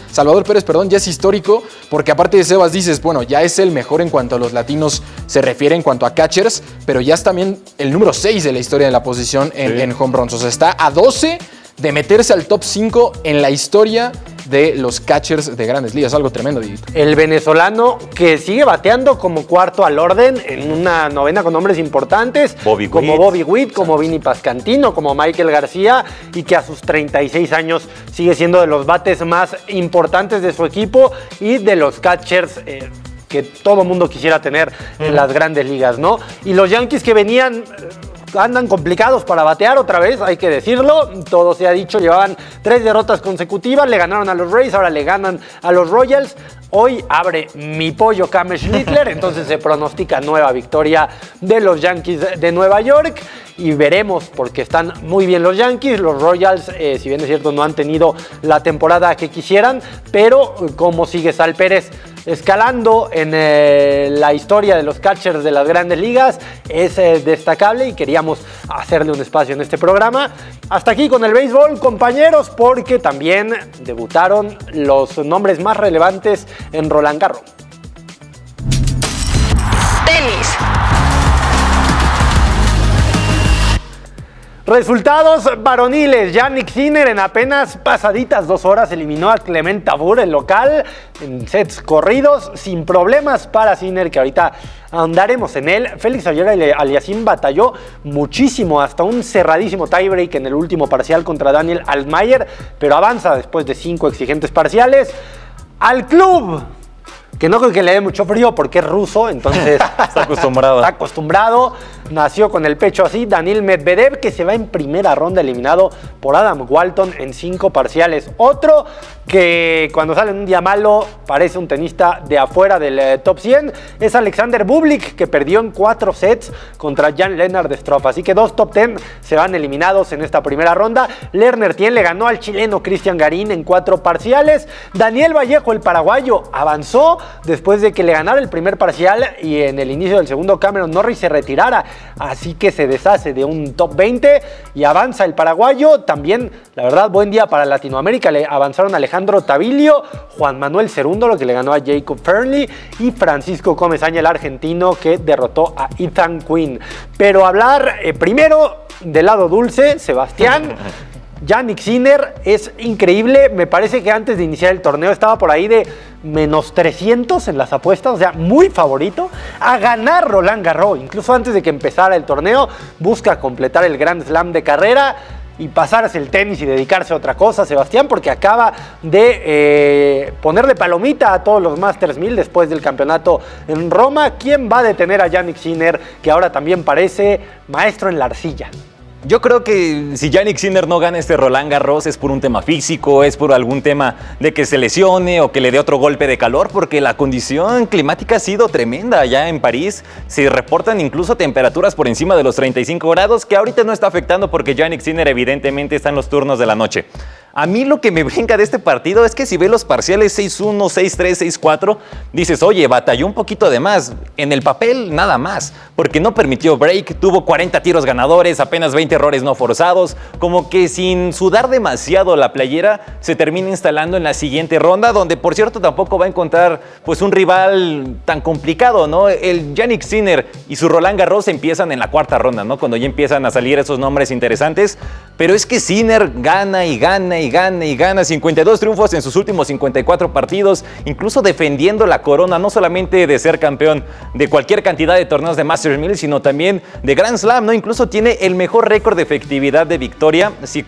Speaker 1: ya es histórico, porque aparte de Sebas dices, bueno, ya es el mejor en cuanto a los latinos se refiere, en cuanto a catchers, pero ya es también el número 6 de la historia de la posición en home runs. O sea, está a 12 de meterse al top 5 en la historia de los catchers de Grandes Ligas. Algo tremendo, Dieguito.
Speaker 2: El venezolano que sigue bateando como cuarto al orden en una novena con nombres importantes, como Bobby Witt, como Vinny Pascantino, como Michael García, y que a sus 36 años sigue siendo de los bates más importantes de su equipo y de los catchers que todo mundo quisiera tener en las Grandes Ligas, ¿no? Y los Yankees que venían... andan complicados para batear otra vez, hay que decirlo. Todo se ha dicho, llevaban 3 derrotas consecutivas, le ganaron a los Rays, ahora le ganan a los Royals. Hoy abre mi pollo Cam Schnittler, entonces se pronostica nueva victoria de los Yankees de Nueva York. Y veremos, porque están muy bien los Yankees. Los Royals, si bien es cierto, no han tenido la temporada que quisieran, pero como sigue Sal Pérez escalando en la historia de los catchers de las Grandes Ligas, es destacable y queríamos hacerle un espacio en este programa. Hasta aquí con el béisbol, compañeros, porque también debutaron los nombres más relevantes en Roland Garros.
Speaker 6: Tenis.
Speaker 2: Resultados varoniles. Jannik Sinner en apenas pasaditas 2 horas eliminó a Clement Tabur, el local, en sets corridos, sin problemas para Sinner, que ahorita andaremos en él. Félix Auger-Aliassime batalló muchísimo, hasta un cerradísimo tiebreak en el último parcial contra Daniel Altmaier, pero avanza después de 5 exigentes parciales. Al club, que no creo que le dé mucho frío porque es ruso, entonces
Speaker 3: está acostumbrado.
Speaker 2: Nació con el pecho así. Daniil Medvedev, que se va en primera ronda eliminado por Adam Walton en 5 parciales. Otro que cuando sale en un día malo parece un tenista de afuera del top 100 es Alexander Bublik, que perdió en 4 sets contra Jan-Lennard Struff. Así que 2 top 10 se van eliminados en esta primera ronda. Lerner Tien le ganó al chileno Cristian Garín en 4 parciales. Daniel Vallejo, el paraguayo, avanzó después de que le ganara el primer parcial y en el inicio del segundo Cameron Norrie se retirara. Así que se deshace de un top 20 y avanza el paraguayo. También, la verdad, buen día para Latinoamérica. Le avanzaron Alejandro Tavillio, Juan Manuel Cerúndolo, que le ganó a Jacob Fernley, y Francisco Comesaña, el argentino, que derrotó a Ethan Quinn. Pero hablar primero del lado dulce, Sebastián. Jannik Sinner es increíble. Me parece que antes de iniciar el torneo estaba por ahí de menos 300 en las apuestas, o sea, muy favorito a ganar Roland Garros. Incluso antes de que empezara el torneo, busca completar el Grand Slam de carrera y pasarse el tenis y dedicarse a otra cosa, Sebastián, porque acaba de ponerle palomita a todos los Masters 1000 después del campeonato en Roma. ¿Quién va a detener a Jannik Sinner, que ahora también parece maestro en la arcilla?
Speaker 3: Yo creo que si Jannik Sinner no gana este Roland Garros es por un tema físico, es por algún tema de que se lesione o que le dé otro golpe de calor, porque la condición climática ha sido tremenda allá en París. Se reportan incluso temperaturas por encima de los 35 grados, que ahorita no está afectando porque Jannik Sinner evidentemente está en los turnos de la noche. A mí lo que me brinca de este partido es que si ves los parciales 6-1, 6-3, 6-4, dices, oye, batalló un poquito de más. En el papel, nada más, porque no permitió break, tuvo 40 tiros ganadores, apenas 20 errores no forzados, como que sin sudar demasiado la playera, se termina instalando en la siguiente ronda, donde, por cierto, tampoco va a encontrar pues un rival tan complicado, ¿no? El Jannik Sinner y su Roland Garros empiezan en la 4ª ronda, ¿no? Cuando ya empiezan a salir esos nombres interesantes, pero es que Sinner gana y gana y gana y gana, 52 triunfos en sus últimos 54 partidos, incluso defendiendo la corona, no solamente de ser campeón de cualquier cantidad de torneos de Masters 1000, sino también de Grand Slam, ¿no? Incluso tiene el mejor récord de efectividad de victoria si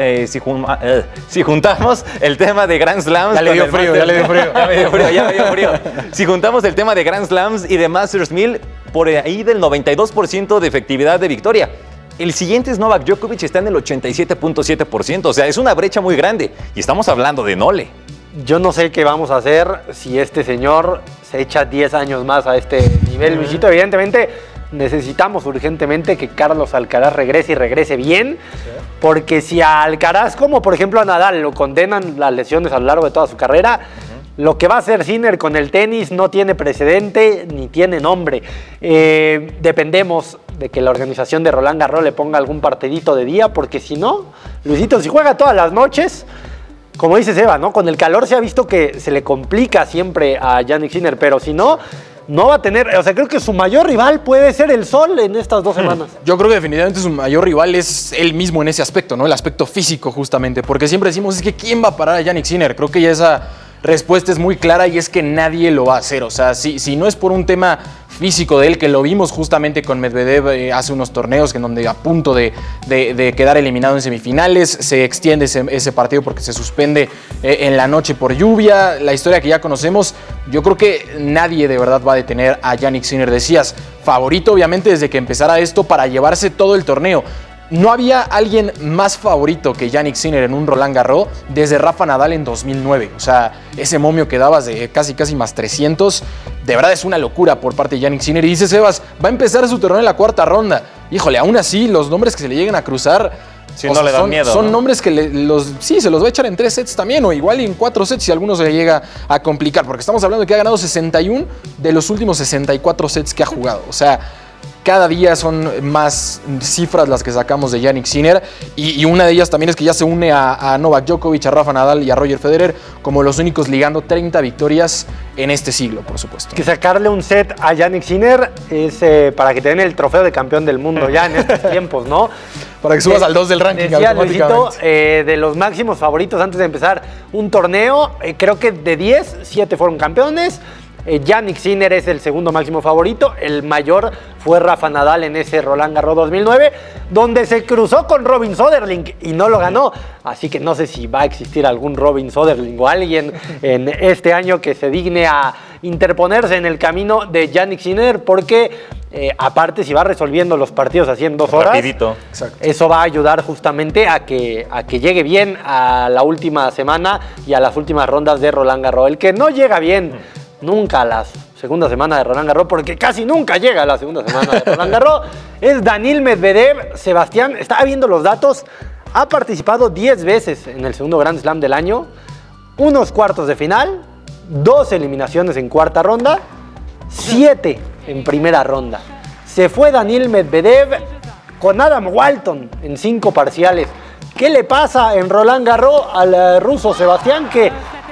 Speaker 3: juntamos el tema de Grand Slams.
Speaker 1: Ya le dio frío.
Speaker 3: Ya me dio frío. Si juntamos el tema de Grand Slams y de Masters 1000, por ahí del 92% de efectividad de victoria. El siguiente es Novak Djokovic, está en el 87.7%, o sea, es una brecha muy grande y estamos hablando de Nole.
Speaker 2: Yo no sé qué vamos a hacer si este señor se echa 10 años más a este nivel, Luisito. Evidentemente necesitamos urgentemente que Carlos Alcaraz regrese y regrese bien, porque si a Alcaraz, como por ejemplo a Nadal, lo condenan las lesiones a lo largo de toda su carrera, lo que va a hacer Sinner con el tenis no tiene precedente ni tiene nombre. Dependemos de que la organización de Roland Garros le ponga algún partidito de día, porque si no, Luisito, si juega todas las noches, como dice Seba, ¿no? Con el calor se ha visto que se le complica siempre a Jannik Sinner, pero si no, no va a tener, o sea, creo que su mayor rival puede ser el Sol en estas 2 semanas.
Speaker 1: Yo creo que definitivamente su mayor rival es él mismo en ese aspecto, ¿no? El aspecto físico, justamente, porque siempre decimos, es que ¿quién va a parar a Jannik Sinner? Creo que ya esa respuesta es muy clara y es que nadie lo va a hacer. O sea, si no es por un tema físico de él, que lo vimos justamente con Medvedev hace unos torneos en donde a punto de quedar eliminado en semifinales, se extiende ese partido porque se suspende en la noche por lluvia, la historia que ya conocemos. Yo creo que nadie de verdad va a detener a Jannik Sinner. Decías, favorito obviamente desde que empezara esto para llevarse todo el torneo. No había alguien más favorito que Jannik Sinner en un Roland Garros desde Rafa Nadal en 2009. O sea, ese momio que dabas de casi más 300, de verdad es una locura por parte de Jannik Sinner. Y dice Sebas, va a empezar su torneo en la 4ª ronda. Híjole, aún así, los nombres que se le lleguen a cruzar...
Speaker 3: Si no le dan miedo,
Speaker 1: son
Speaker 3: ¿no?
Speaker 1: nombres que se los va a echar en 3 sets también, o igual en 4 sets si alguno se le llega a complicar. Porque estamos hablando de que ha ganado 61 de los últimos 64 sets que ha jugado. O sea... Cada día son más cifras las que sacamos de Jannik Sinner y una de ellas también es que ya se une a Novak Djokovic, a Rafa Nadal y a Roger Federer como los únicos ligando 30 victorias en este siglo, por supuesto.
Speaker 2: Que sacarle un set a Jannik Sinner es para que te den el trofeo de campeón del mundo ya en estos tiempos, ¿no?
Speaker 1: Para que subas al 2 del ranking automáticamente.
Speaker 2: Luisito, de los máximos favoritos antes de empezar un torneo, creo que de 10, 7 fueron campeones. Jannik Sinner es el segundo máximo favorito, el mayor fue Rafa Nadal en ese Roland Garros 2009, donde se cruzó con Robin Söderling y no lo ganó, así que no sé si va a existir algún Robin Söderling o alguien en este año que se digne a interponerse en el camino de Jannik Sinner, porque aparte si va resolviendo los partidos así en 2 horas,
Speaker 3: rapidito.
Speaker 2: Eso va a ayudar justamente a que llegue bien a la última semana y a las últimas rondas de Roland Garros. El que no llega bien nunca a la segunda semana de Roland Garros, porque casi nunca llega a la segunda semana de Roland Garros, es Daniil Medvedev. Sebastián, estaba viendo los datos, ha participado 10 veces en el segundo Grand Slam del año, unos cuartos de final, 2 eliminaciones en 4ª ronda, 7 en primera ronda. Se fue Daniil Medvedev con Adam Walton en 5 parciales. ¿Qué le pasa en Roland Garros al ruso Sebastián? Que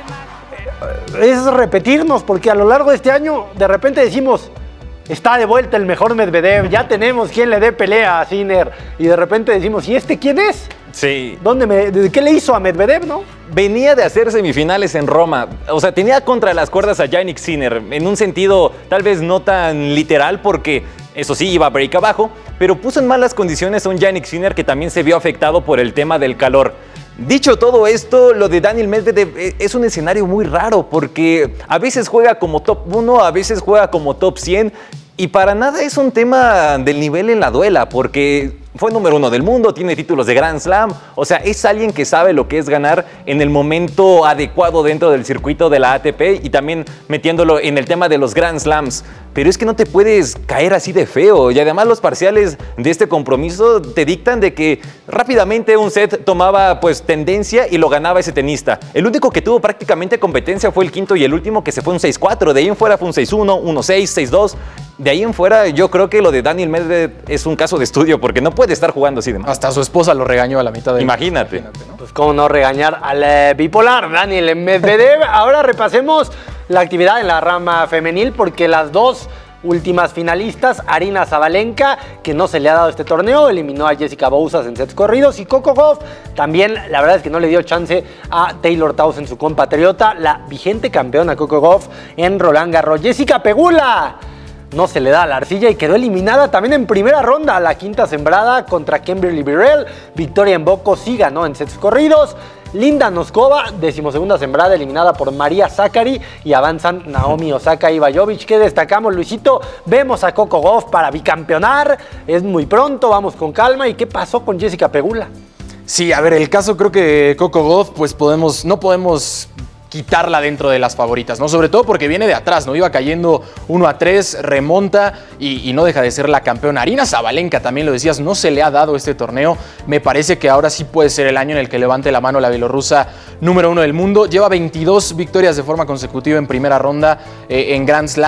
Speaker 2: es repetirnos, porque a lo largo de este año de repente decimos, está de vuelta el mejor Medvedev, ya tenemos quien le dé pelea a Sinner, y de repente decimos, ¿y este quién es?
Speaker 3: Sí.
Speaker 2: ¿Qué le hizo a Medvedev, no?
Speaker 3: Venía de hacer semifinales en Roma, o sea, tenía contra las cuerdas a Jannik Sinner, en un sentido tal vez no tan literal, porque eso sí, iba break abajo, pero puso en malas condiciones a un Jannik Sinner que también se vio afectado por el tema del calor. Dicho todo esto, lo de Daniil Medvedev es un escenario muy raro porque a veces juega como top 1, a veces juega como top 100 y para nada es un tema del nivel en la duela porque fue número 1 del mundo, tiene títulos de Grand Slam, o sea, es alguien que sabe lo que es ganar en el momento adecuado dentro del circuito de la ATP y también metiéndolo en el tema de los Grand Slams. Pero es que no te puedes caer así de feo y además los parciales de este compromiso te dictan de que rápidamente un set tomaba pues tendencia y lo ganaba ese tenista. El único que tuvo prácticamente competencia fue el quinto y el último que se fue un 6-4, de ahí en fuera fue un 6-1, 1-6, 6-2. De ahí en fuera yo creo que lo de Daniil Medvedev es un caso de estudio porque no puede estar jugando así de mal.
Speaker 1: Hasta su esposa lo regañó a la mitad de...
Speaker 3: Imagínate.
Speaker 1: ¿no?
Speaker 2: Pues cómo no regañar al bipolar Daniil Medvedev. Ahora repasemos la actividad en la rama femenil porque las 2 últimas finalistas, Aryna Sabalenka, que no se le ha dado este torneo, eliminó a Jessica Bouzas en sets corridos, y Coco Gauff también, la verdad es que no le dio chance a Taylor Townsend, su compatriota, la vigente campeona Coco Gauff en Roland Garros. Jessica Pegula no se le da a la arcilla y quedó eliminada también en primera ronda, la 5ª sembrada contra Kimberly Birrell. Victoria en Bocco sí ganó en sets corridos. Linda Noskova, 12ª sembrada, eliminada por María Sakkari, y avanzan Naomi Osaka y Bajovic. ¿Qué destacamos, Luisito? Vemos a Coco Gauff para bicampeonar, es muy pronto, vamos con calma. ¿Y qué pasó con Jessica Pegula?
Speaker 1: Sí, a ver, el caso creo que Coco Gauff, pues no podemos quitarla dentro de las favoritas, ¿no? Sobre todo porque viene de atrás, ¿no? Iba cayendo 1-3, remonta y no deja de ser la campeona. Aryna Sabalenka, también lo decías, no se le ha dado este torneo. Me parece que ahora sí puede ser el año en el que levante la mano la bielorrusa número 1 del mundo. Lleva 22 victorias de forma consecutiva en primera ronda en Grand Slams.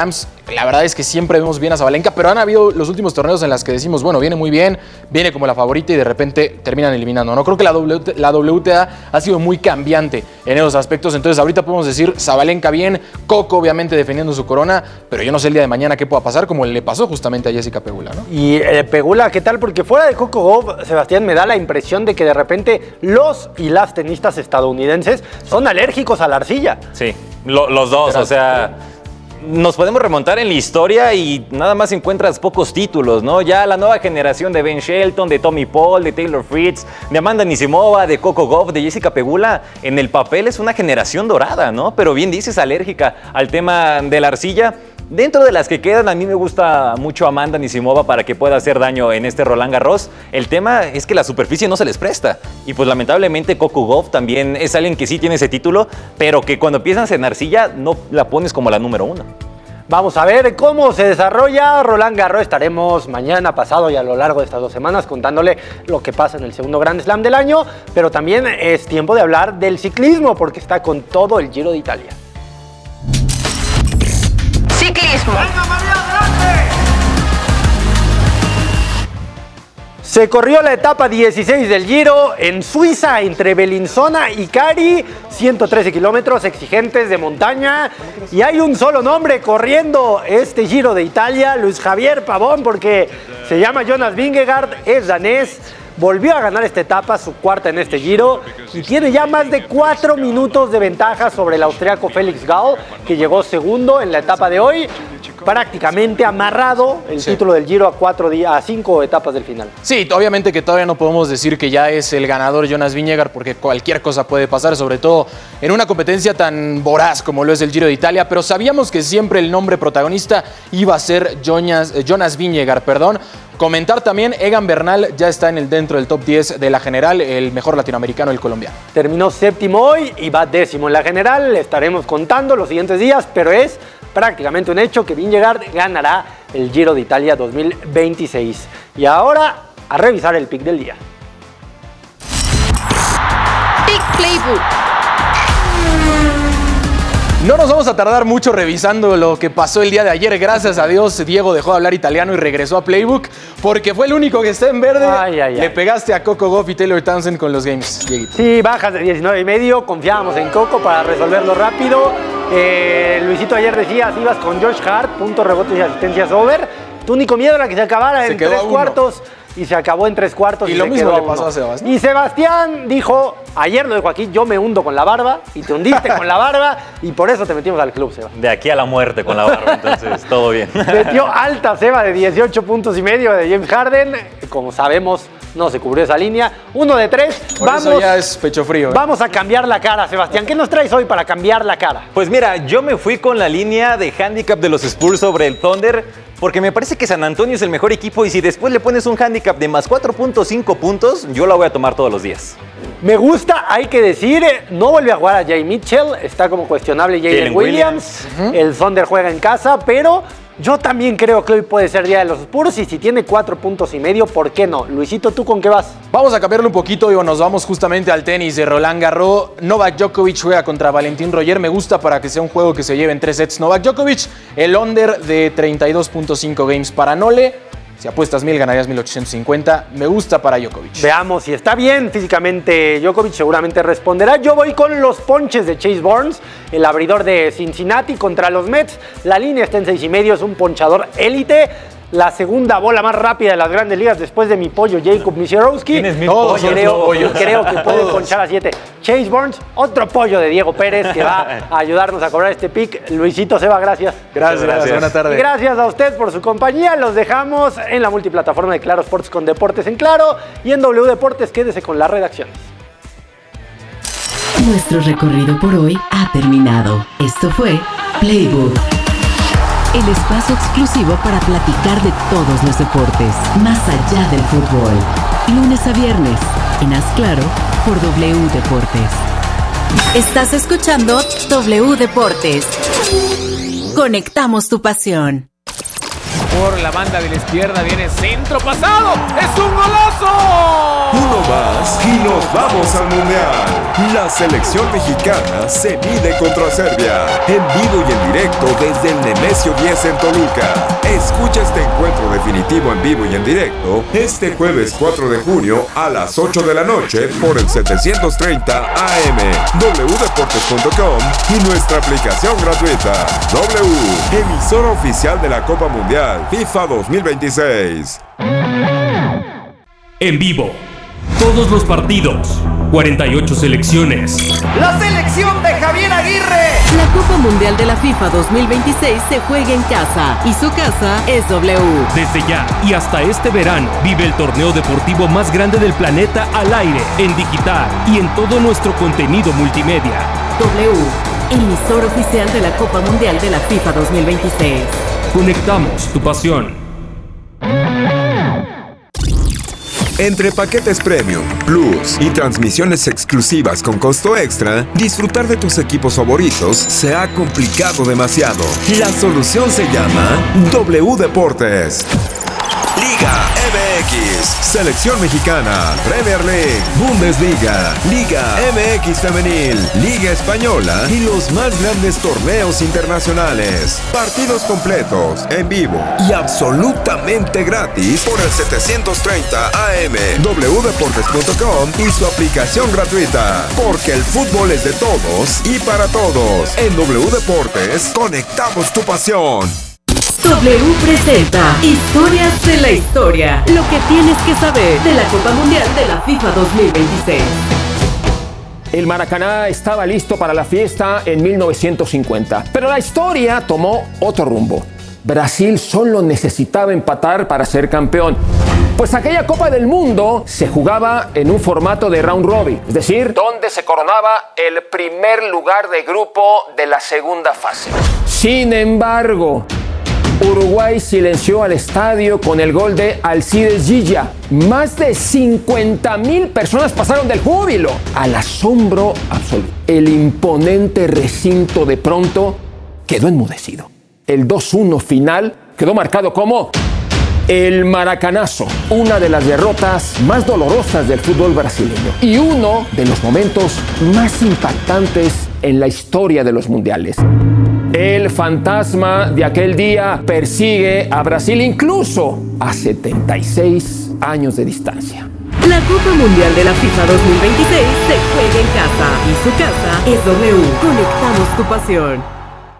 Speaker 1: la verdad es que siempre vemos bien a Sabalenka, pero han habido los últimos torneos en las que decimos, bueno, viene muy bien, viene como la favorita y de repente terminan eliminando. No creo que la WTA ha sido muy cambiante en esos aspectos, entonces ahorita podemos decir Sabalenka bien, Coco obviamente defendiendo su corona, pero yo no sé el día de mañana qué pueda pasar, como le pasó justamente a Jessica Pegula, ¿no?
Speaker 2: Y Pegula, ¿qué tal? Porque fuera de Coco Gauff, Sebastián, me da la impresión de que de repente los y las tenistas estadounidenses son alérgicos a la arcilla.
Speaker 3: Sí, los dos, o sea, nos podemos remontar en la historia y nada más encuentras pocos títulos, ¿no? Ya la nueva generación de Ben Shelton, de Tommy Paul, de Taylor Fritz, de Amanda Anisimova, de Coco Gauff, de Jessica Pegula, en el papel es una generación dorada, ¿no? Pero bien dices, alérgica al tema de la arcilla. Dentro de las que quedan, a mí me gusta mucho Amanda Anisimova para que pueda hacer daño en este Roland Garros. El tema es que la superficie no se les presta. Y pues lamentablemente Coco Gauff también es alguien que sí tiene ese título, pero que cuando empiezas en arcilla no la pones como la número 1.
Speaker 2: Vamos a ver cómo se desarrolla Roland Garros. Estaremos mañana, pasado y a lo largo de estas 2 semanas contándole lo que pasa en el segundo Grand Slam del año. Pero también es tiempo de hablar del ciclismo porque está con todo el Giro de Italia.
Speaker 6: Ciclismo.
Speaker 18: ¡Venga, María, adelante!
Speaker 2: Se corrió la etapa 16 del Giro en Suiza entre Bellinzona y Cari, 113 kilómetros exigentes de montaña y hay un solo nombre corriendo este Giro de Italia, Luis Javier Pavón, porque se llama Jonas Vingegaard, es danés. Volvió a ganar esta etapa, su cuarta en este Giro, y tiene ya más de 4 minutos de ventaja sobre el austriaco Felix Gall, que llegó segundo en la etapa de hoy, prácticamente amarrado el título del Giro a 5 etapas del final.
Speaker 1: Sí, obviamente que todavía no podemos decir que ya es el ganador Jonas Vingegaard, porque cualquier cosa puede pasar, sobre todo en una competencia tan voraz como lo es el Giro de Italia, pero sabíamos que siempre el nombre protagonista iba a ser Jonas Vingegaard, Comentar también, Egan Bernal ya está dentro del top 10 de la general, el mejor latinoamericano, el colombiano.
Speaker 2: Terminó séptimo hoy y va 10º en la general, le estaremos contando los siguientes días, pero es prácticamente un hecho que Vingegaard ganará el Giro de Italia 2026. Y ahora, a revisar el pick del día.
Speaker 6: Pick Playbook.
Speaker 1: No nos vamos a tardar mucho revisando lo que pasó el día de ayer. Gracias a Dios, Diego dejó de hablar italiano y regresó a Playbook porque fue el único que está en verde. Le pegaste a Coco Gauff y Taylor Townsend con los games, Dieguito.
Speaker 2: Sí, bajas de 19.5. Confiábamos en Coco para resolverlo rápido. Luisito ayer decía, ibas con Josh Hart, puntos, rebotes y asistencias over. Tu único miedo era que se acabara en 3 cuartos. Y se acabó en 3 cuartos.
Speaker 1: Y lo mismo le pasó a Sebastián.
Speaker 2: Y Sebastián dijo, ayer lo dijo aquí, yo me hundo con la barba y te hundiste con la barba y por eso te metimos al club, Seba.
Speaker 3: De aquí a la muerte con la barba, entonces todo bien.
Speaker 2: Metió alta Seba de 18 puntos y medio de James Harden. Como sabemos, no se cubrió esa línea. 1 de 3.
Speaker 1: Eso ya es pecho frío.
Speaker 2: Vamos a cambiar la cara, Sebastián. ¿Qué nos traes hoy para cambiar la cara?
Speaker 3: Pues mira, yo me fui con la línea de handicap de los Spurs sobre el Thunder. Porque me parece que San Antonio es el mejor equipo y si después le pones un handicap de más 4.5 puntos, yo la voy a tomar todos los días.
Speaker 2: Me gusta, hay que decir, no vuelve a jugar a Jay Mitchell, está como cuestionable Jalen Williams. El Thunder juega en casa, pero yo también creo que hoy puede ser día de los Spurs y si tiene 4.5 puntos, ¿por qué no? Luisito, ¿tú con qué vas?
Speaker 1: Vamos a cambiarlo un poquito y nos vamos justamente al tenis de Roland Garros. Novak Djokovic juega contra Valentín Royer. Me gusta para que sea un juego que se lleve en 3 sets. Novak Djokovic, el under de 32.5 games para Nole. Si apuestas 1,000 ganarías 1,850. Me gusta para Djokovic.
Speaker 2: Veamos si está bien físicamente Djokovic, seguramente responderá. Yo voy con los ponches de Chase Burns, el abridor de Cincinnati contra los Mets. La línea está en 6.5, es un ponchador élite. La segunda bola más rápida de las grandes ligas después de mi pollo Jacob Misiorowski. Creo que puede ponchar a 7. Chase Burns, otro pollo de Diego Pérez que va a ayudarnos a cobrar este pick. Luisito Seba, gracias.
Speaker 1: Gracias. Buenas tardes.
Speaker 2: Y gracias a usted por su compañía. Los dejamos en la multiplataforma de Claro Sports con Deportes en Claro y en W Deportes. Quédese con la redacción.
Speaker 8: Nuestro recorrido por hoy ha terminado. Esto fue Playbook, el espacio exclusivo para platicar de todos los deportes, más allá del fútbol. Lunes a viernes, en Haz Claro, por W Deportes. Estás escuchando W Deportes. Conectamos tu pasión.
Speaker 21: por la banda de la izquierda, viene centro pasado, ¡es un golazo!
Speaker 22: Uno más y nos vamos al Mundial. La selección mexicana se mide contra Serbia, en vivo y en directo desde el Nemesio 10 en Toluca. Escucha este encuentro definitivo en vivo y en directo este jueves 4 de junio a las 8 de la noche por el 730 AM, wdeportes.com y nuestra aplicación gratuita. W, emisora oficial de la Copa Mundial FIFA 2026.
Speaker 23: En vivo, todos los partidos, 48 selecciones.
Speaker 24: ¡La selección de Javier Aguirre!
Speaker 8: La Copa Mundial de la FIFA 2026 se juega en casa y su casa es W.
Speaker 23: Desde ya y hasta este verano, vive el torneo deportivo más grande del planeta al aire, en digital y en todo nuestro contenido multimedia.
Speaker 8: W, emisor oficial de la Copa Mundial de la FIFA 2026.
Speaker 23: Conectamos tu pasión.
Speaker 22: Entre paquetes Premium, Plus y transmisiones exclusivas con costo extra, disfrutar de tus equipos favoritos se ha complicado demasiado. La solución se llama W Deportes. Liga MX, Selección Mexicana, Premier League, Bundesliga, Liga MX Femenil, Liga Española y los más grandes torneos internacionales. Partidos completos, en vivo y absolutamente gratis por el 730 AM, wdeportes.com y su aplicación gratuita. Porque el fútbol es de todos y para todos. En W Deportes, conectamos tu pasión.
Speaker 8: W presenta Historias de la Historia. Lo que tienes que saber de la Copa Mundial de la FIFA 2026.
Speaker 25: El Maracaná estaba listo para la fiesta en 1950, pero la historia tomó otro rumbo. Brasil solo necesitaba empatar para ser campeón, pues aquella Copa del Mundo se jugaba en un formato de round robin, es decir, donde se coronaba el primer lugar de grupo de la segunda fase. Sin embargo, Uruguay silenció al estadio con el gol de Alcides Gilla. Más de 50,000 personas pasaron del júbilo al asombro absoluto. El imponente recinto de pronto quedó enmudecido. El 2-1 final quedó marcado como el Maracanazo, una de las derrotas más dolorosas del fútbol brasileño y uno de los momentos más impactantes en la historia de los mundiales. El fantasma de aquel día persigue a Brasil incluso a 76 años de distancia.
Speaker 8: La Copa Mundial de la FIFA 2026 se juega en casa y su casa es W. Conectamos tu pasión.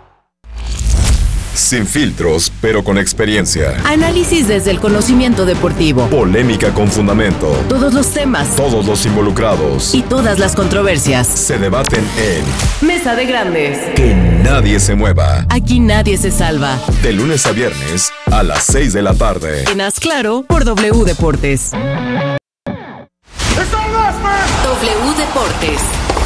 Speaker 22: Sin filtros, pero con experiencia.
Speaker 12: Análisis desde el conocimiento deportivo.
Speaker 22: Polémica con fundamento.
Speaker 12: Todos los temas.
Speaker 22: Todos los involucrados.
Speaker 12: Y todas las controversias.
Speaker 22: Se debaten en
Speaker 8: Mesa de Grandes.
Speaker 22: Que nadie se mueva.
Speaker 12: Aquí nadie se salva.
Speaker 22: De lunes a viernes a las 6 de la tarde.
Speaker 12: En Haz Claro por W Deportes. W Deportes.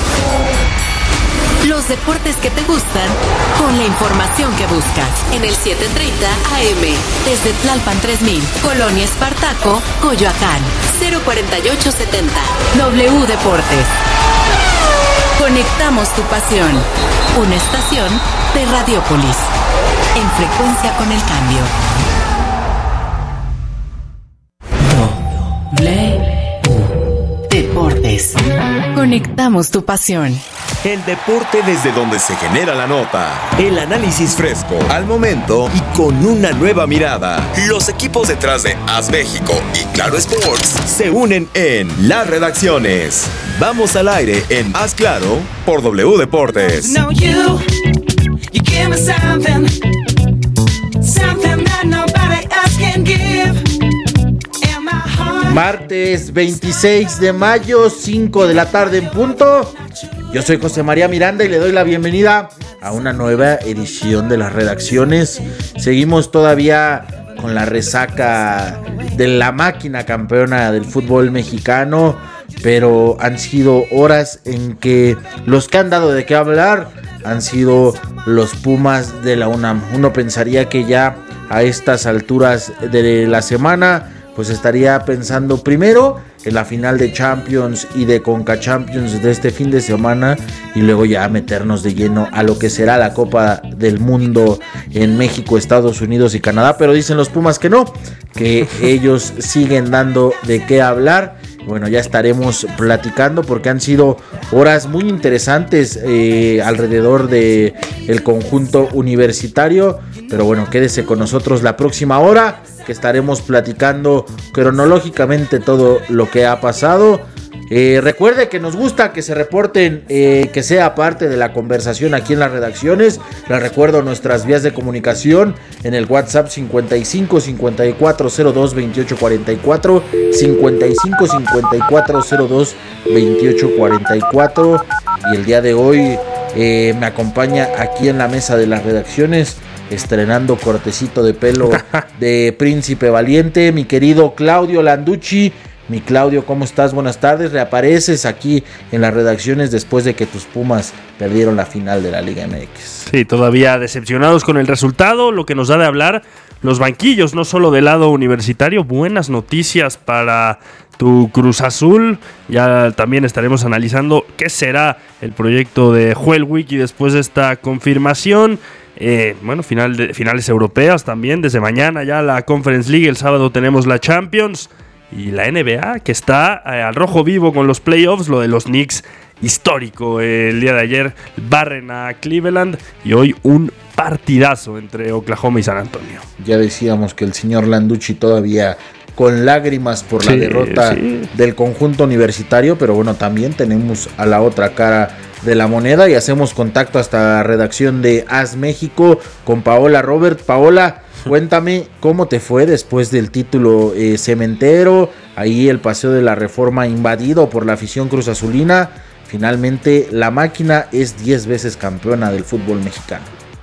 Speaker 12: Los deportes que te gustan con la información que buscas. En el 730 AM. Desde Tlalpan 3000. Colonia Espartaco, Coyoacán. 04870. W Deportes. Conectamos tu pasión. Una estación de Radiópolis. En frecuencia con el cambio. W Deportes. Conectamos tu pasión.
Speaker 22: El deporte desde donde se genera la nota. El análisis fresco, al momento y con una nueva mirada. Los equipos detrás de Haz México y Claro Sports se unen en las redacciones. Vamos al aire en Haz Claro por W Deportes.
Speaker 26: Martes 26 de mayo, 5 de la tarde en punto. Yo soy José María Miranda y le doy la bienvenida a una nueva edición de las redacciones. Seguimos todavía con la resaca de la máquina campeona del fútbol mexicano, pero han sido horas en que los que han dado de qué hablar han sido los Pumas de la UNAM. Uno pensaría que ya a estas alturas de la semana pues estaría pensando primero en la final de Champions y de Conca Champions de este fin de semana, y luego ya meternos de lleno a lo que será la Copa del Mundo en México, Estados Unidos y Canadá. Pero dicen los Pumas que no, que ellos siguen dando de qué hablar. Bueno, ya estaremos platicando porque han sido horas muy interesantes alrededor de el conjunto universitario. Pero bueno, quédese con nosotros la próxima hora, que estaremos platicando cronológicamente todo lo que ha pasado. Recuerde que nos gusta que se reporten, que sea parte de la conversación aquí en las redacciones. Les recuerdo nuestras vías de comunicación en el WhatsApp 55 54 02 28 44, 55 54 02 28 44. Y el día de hoy me acompaña aquí en la mesa de las redacciones, estrenando cortecito de pelo de Príncipe Valiente, mi querido Claudio Landucci. Mi Claudio, ¿cómo estás? Buenas tardes. Reapareces aquí en las redacciones después de que tus Pumas perdieron la final de la Liga MX.
Speaker 4: Sí, todavía decepcionados con el resultado, lo que nos da de hablar los banquillos, no solo del lado universitario. Buenas noticias para tu Cruz Azul. Ya también estaremos analizando qué será el proyecto de Joel Wiki después de esta confirmación. Finales europeas también. Desde mañana ya la Conference League, el sábado tenemos la Champions. Y la NBA, que está al rojo vivo con los playoffs, lo de los Knicks histórico. El día de ayer barren a Cleveland y hoy un partidazo entre Oklahoma y San Antonio.
Speaker 26: Ya decíamos que el señor Landucci todavía con lágrimas por la derrota del conjunto universitario, pero bueno, también tenemos a la otra cara de la moneda y hacemos contacto hasta la redacción de AS México con Paola Robert. Paola, cuéntame cómo te fue después del título cementero, ahí el Paseo de la Reforma invadido por la afición cruzazulina. Finalmente la máquina es 10 veces campeona del fútbol mexicano.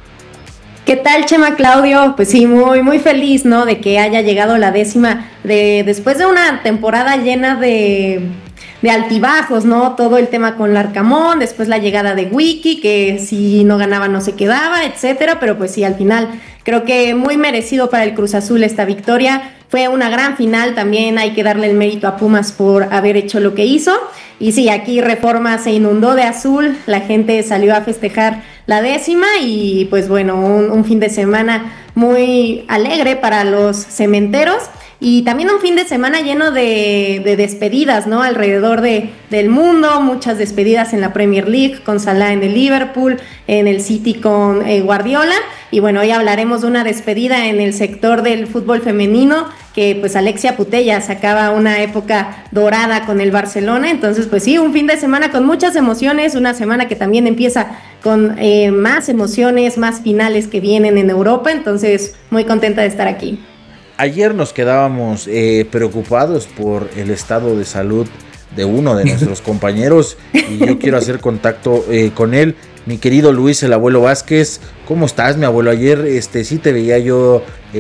Speaker 5: ¿Qué tal, Chema, Claudio? Pues sí, muy, muy feliz, ¿no? De que haya llegado la 10ª después de una temporada llena de altibajos, ¿no? Todo el tema con Larcamón, después la llegada de Wiki, que si no ganaba no se quedaba, etcétera, pero pues sí, al final creo que muy merecido para el Cruz Azul esta victoria. Fue una gran final, también hay que darle el mérito a Pumas por haber hecho lo que hizo. Y sí, aquí Reforma se inundó de azul, la gente salió a festejar la 10ª y pues bueno, un fin de semana muy alegre para los cementeros. Y también un fin de semana lleno de despedidas, ¿no? Alrededor del mundo, muchas despedidas en la Premier League, con Salah en el Liverpool, en el City con Guardiola. Y bueno, hoy hablaremos de una despedida en el sector del fútbol femenino, que pues Alexia Putellas sacaba una época dorada con el Barcelona. Entonces pues sí, un fin de semana con muchas emociones, una semana que también empieza con más emociones, más finales que vienen en Europa. Entonces muy contenta de estar aquí.
Speaker 26: Ayer nos quedábamos preocupados por el estado de salud de uno de nuestros compañeros y yo quiero hacer contacto con él. Mi querido Luis, el abuelo Vázquez, ¿cómo estás, mi abuelo? Ayer sí te veía yo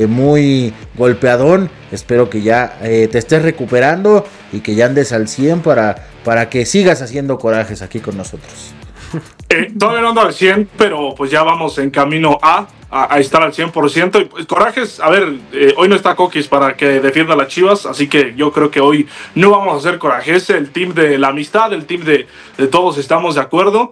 Speaker 26: muy golpeadón. Espero que ya te estés recuperando y que ya andes al 100 para que sigas haciendo corajes aquí con nosotros.
Speaker 9: Todavía no ando al 100, pero pues ya vamos en camino a estar al 100%. Y pues, corajes, a ver, hoy no está Coquis para que defienda a las Chivas, así que yo creo que hoy no vamos a hacer corajes. El team de la amistad, el team de todos estamos de acuerdo.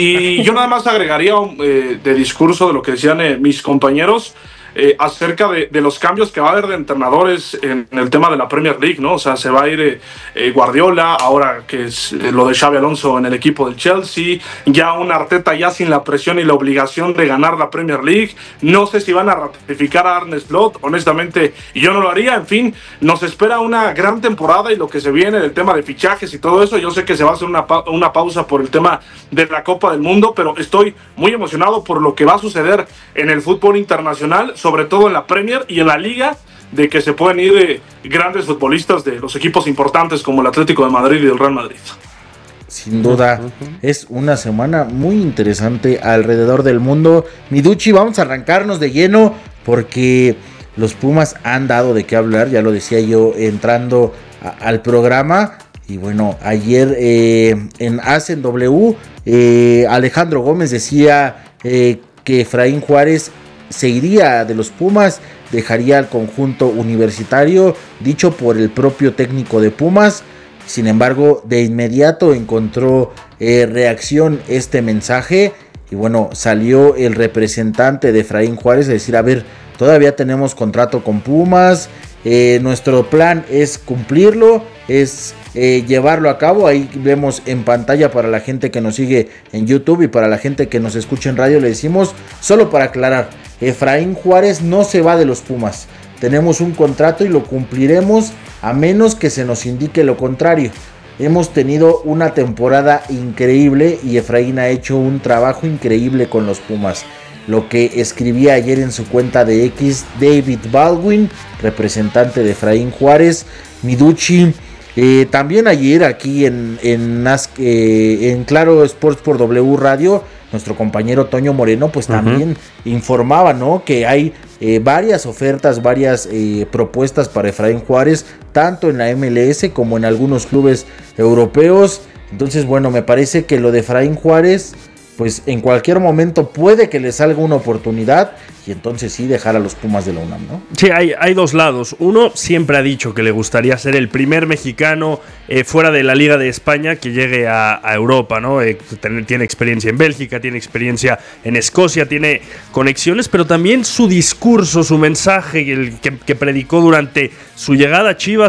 Speaker 9: Y yo nada más agregaría de discurso de lo que decían mis compañeros. Acerca de los cambios que va a haber de entrenadores en el tema de la Premier League, ¿no? O sea, se va a ir Guardiola, ahora que es lo de Xabi Alonso en el equipo del Chelsea, ya un Arteta ya sin la presión y la obligación de ganar la Premier League. No sé si van a ratificar a Arne Slot, honestamente yo no lo haría. En fin, nos espera una gran temporada y lo que se viene del tema de fichajes y todo eso. Yo sé que se va a hacer una pausa por el tema de la Copa del Mundo, pero estoy muy emocionado por lo que va a suceder en el fútbol internacional, sobre todo en la Premier y en la Liga, de que se pueden ir grandes futbolistas de los equipos importantes como el Atlético de Madrid y el Real Madrid.
Speaker 26: Sin duda, es una semana muy interesante alrededor del mundo. Miducci, vamos a arrancarnos de lleno porque los Pumas han dado de qué hablar, ya lo decía yo entrando al programa. Y bueno, ayer en Hacen W, Alejandro Gómez decía que Efraín Juárez se iría de los Pumas, dejaría al conjunto universitario, dicho por el propio técnico de Pumas. Sin embargo, de inmediato encontró reacción este mensaje. Y bueno, salió el representante de Efraín Juárez a decir, a ver, todavía tenemos contrato con Pumas, nuestro plan es cumplirlo, es llevarlo a cabo. Ahí vemos en pantalla para la gente que nos sigue en YouTube y para la gente que nos escucha en radio, le decimos, solo para aclarar, Efraín Juárez no se va de los Pumas. Tenemos un contrato y lo cumpliremos a menos que se nos indique lo contrario. Hemos tenido una temporada increíble y Efraín ha hecho un trabajo increíble con los Pumas. Lo que escribía ayer en su cuenta de X, David Baldwin, representante de Efraín Juárez, Miducci. También ayer aquí en Claro Sports por W Radio, nuestro compañero Toño Moreno pues también informaba, ¿no?, que hay varias ofertas, varias propuestas para Efraín Juárez, tanto en la MLS como en algunos clubes europeos. Entonces, bueno, me parece que lo de Efraín Juárez, pues en cualquier momento puede que le salga una oportunidad y entonces sí dejar a los Pumas de la UNAM, ¿no?
Speaker 4: Sí, hay dos lados. Uno siempre ha dicho que le gustaría ser el primer mexicano fuera de la Liga de España que llegue a Europa, ¿no? Tiene experiencia en Bélgica, tiene experiencia en Escocia, tiene conexiones, pero también su discurso, su mensaje que predicó durante su llegada a Chivas,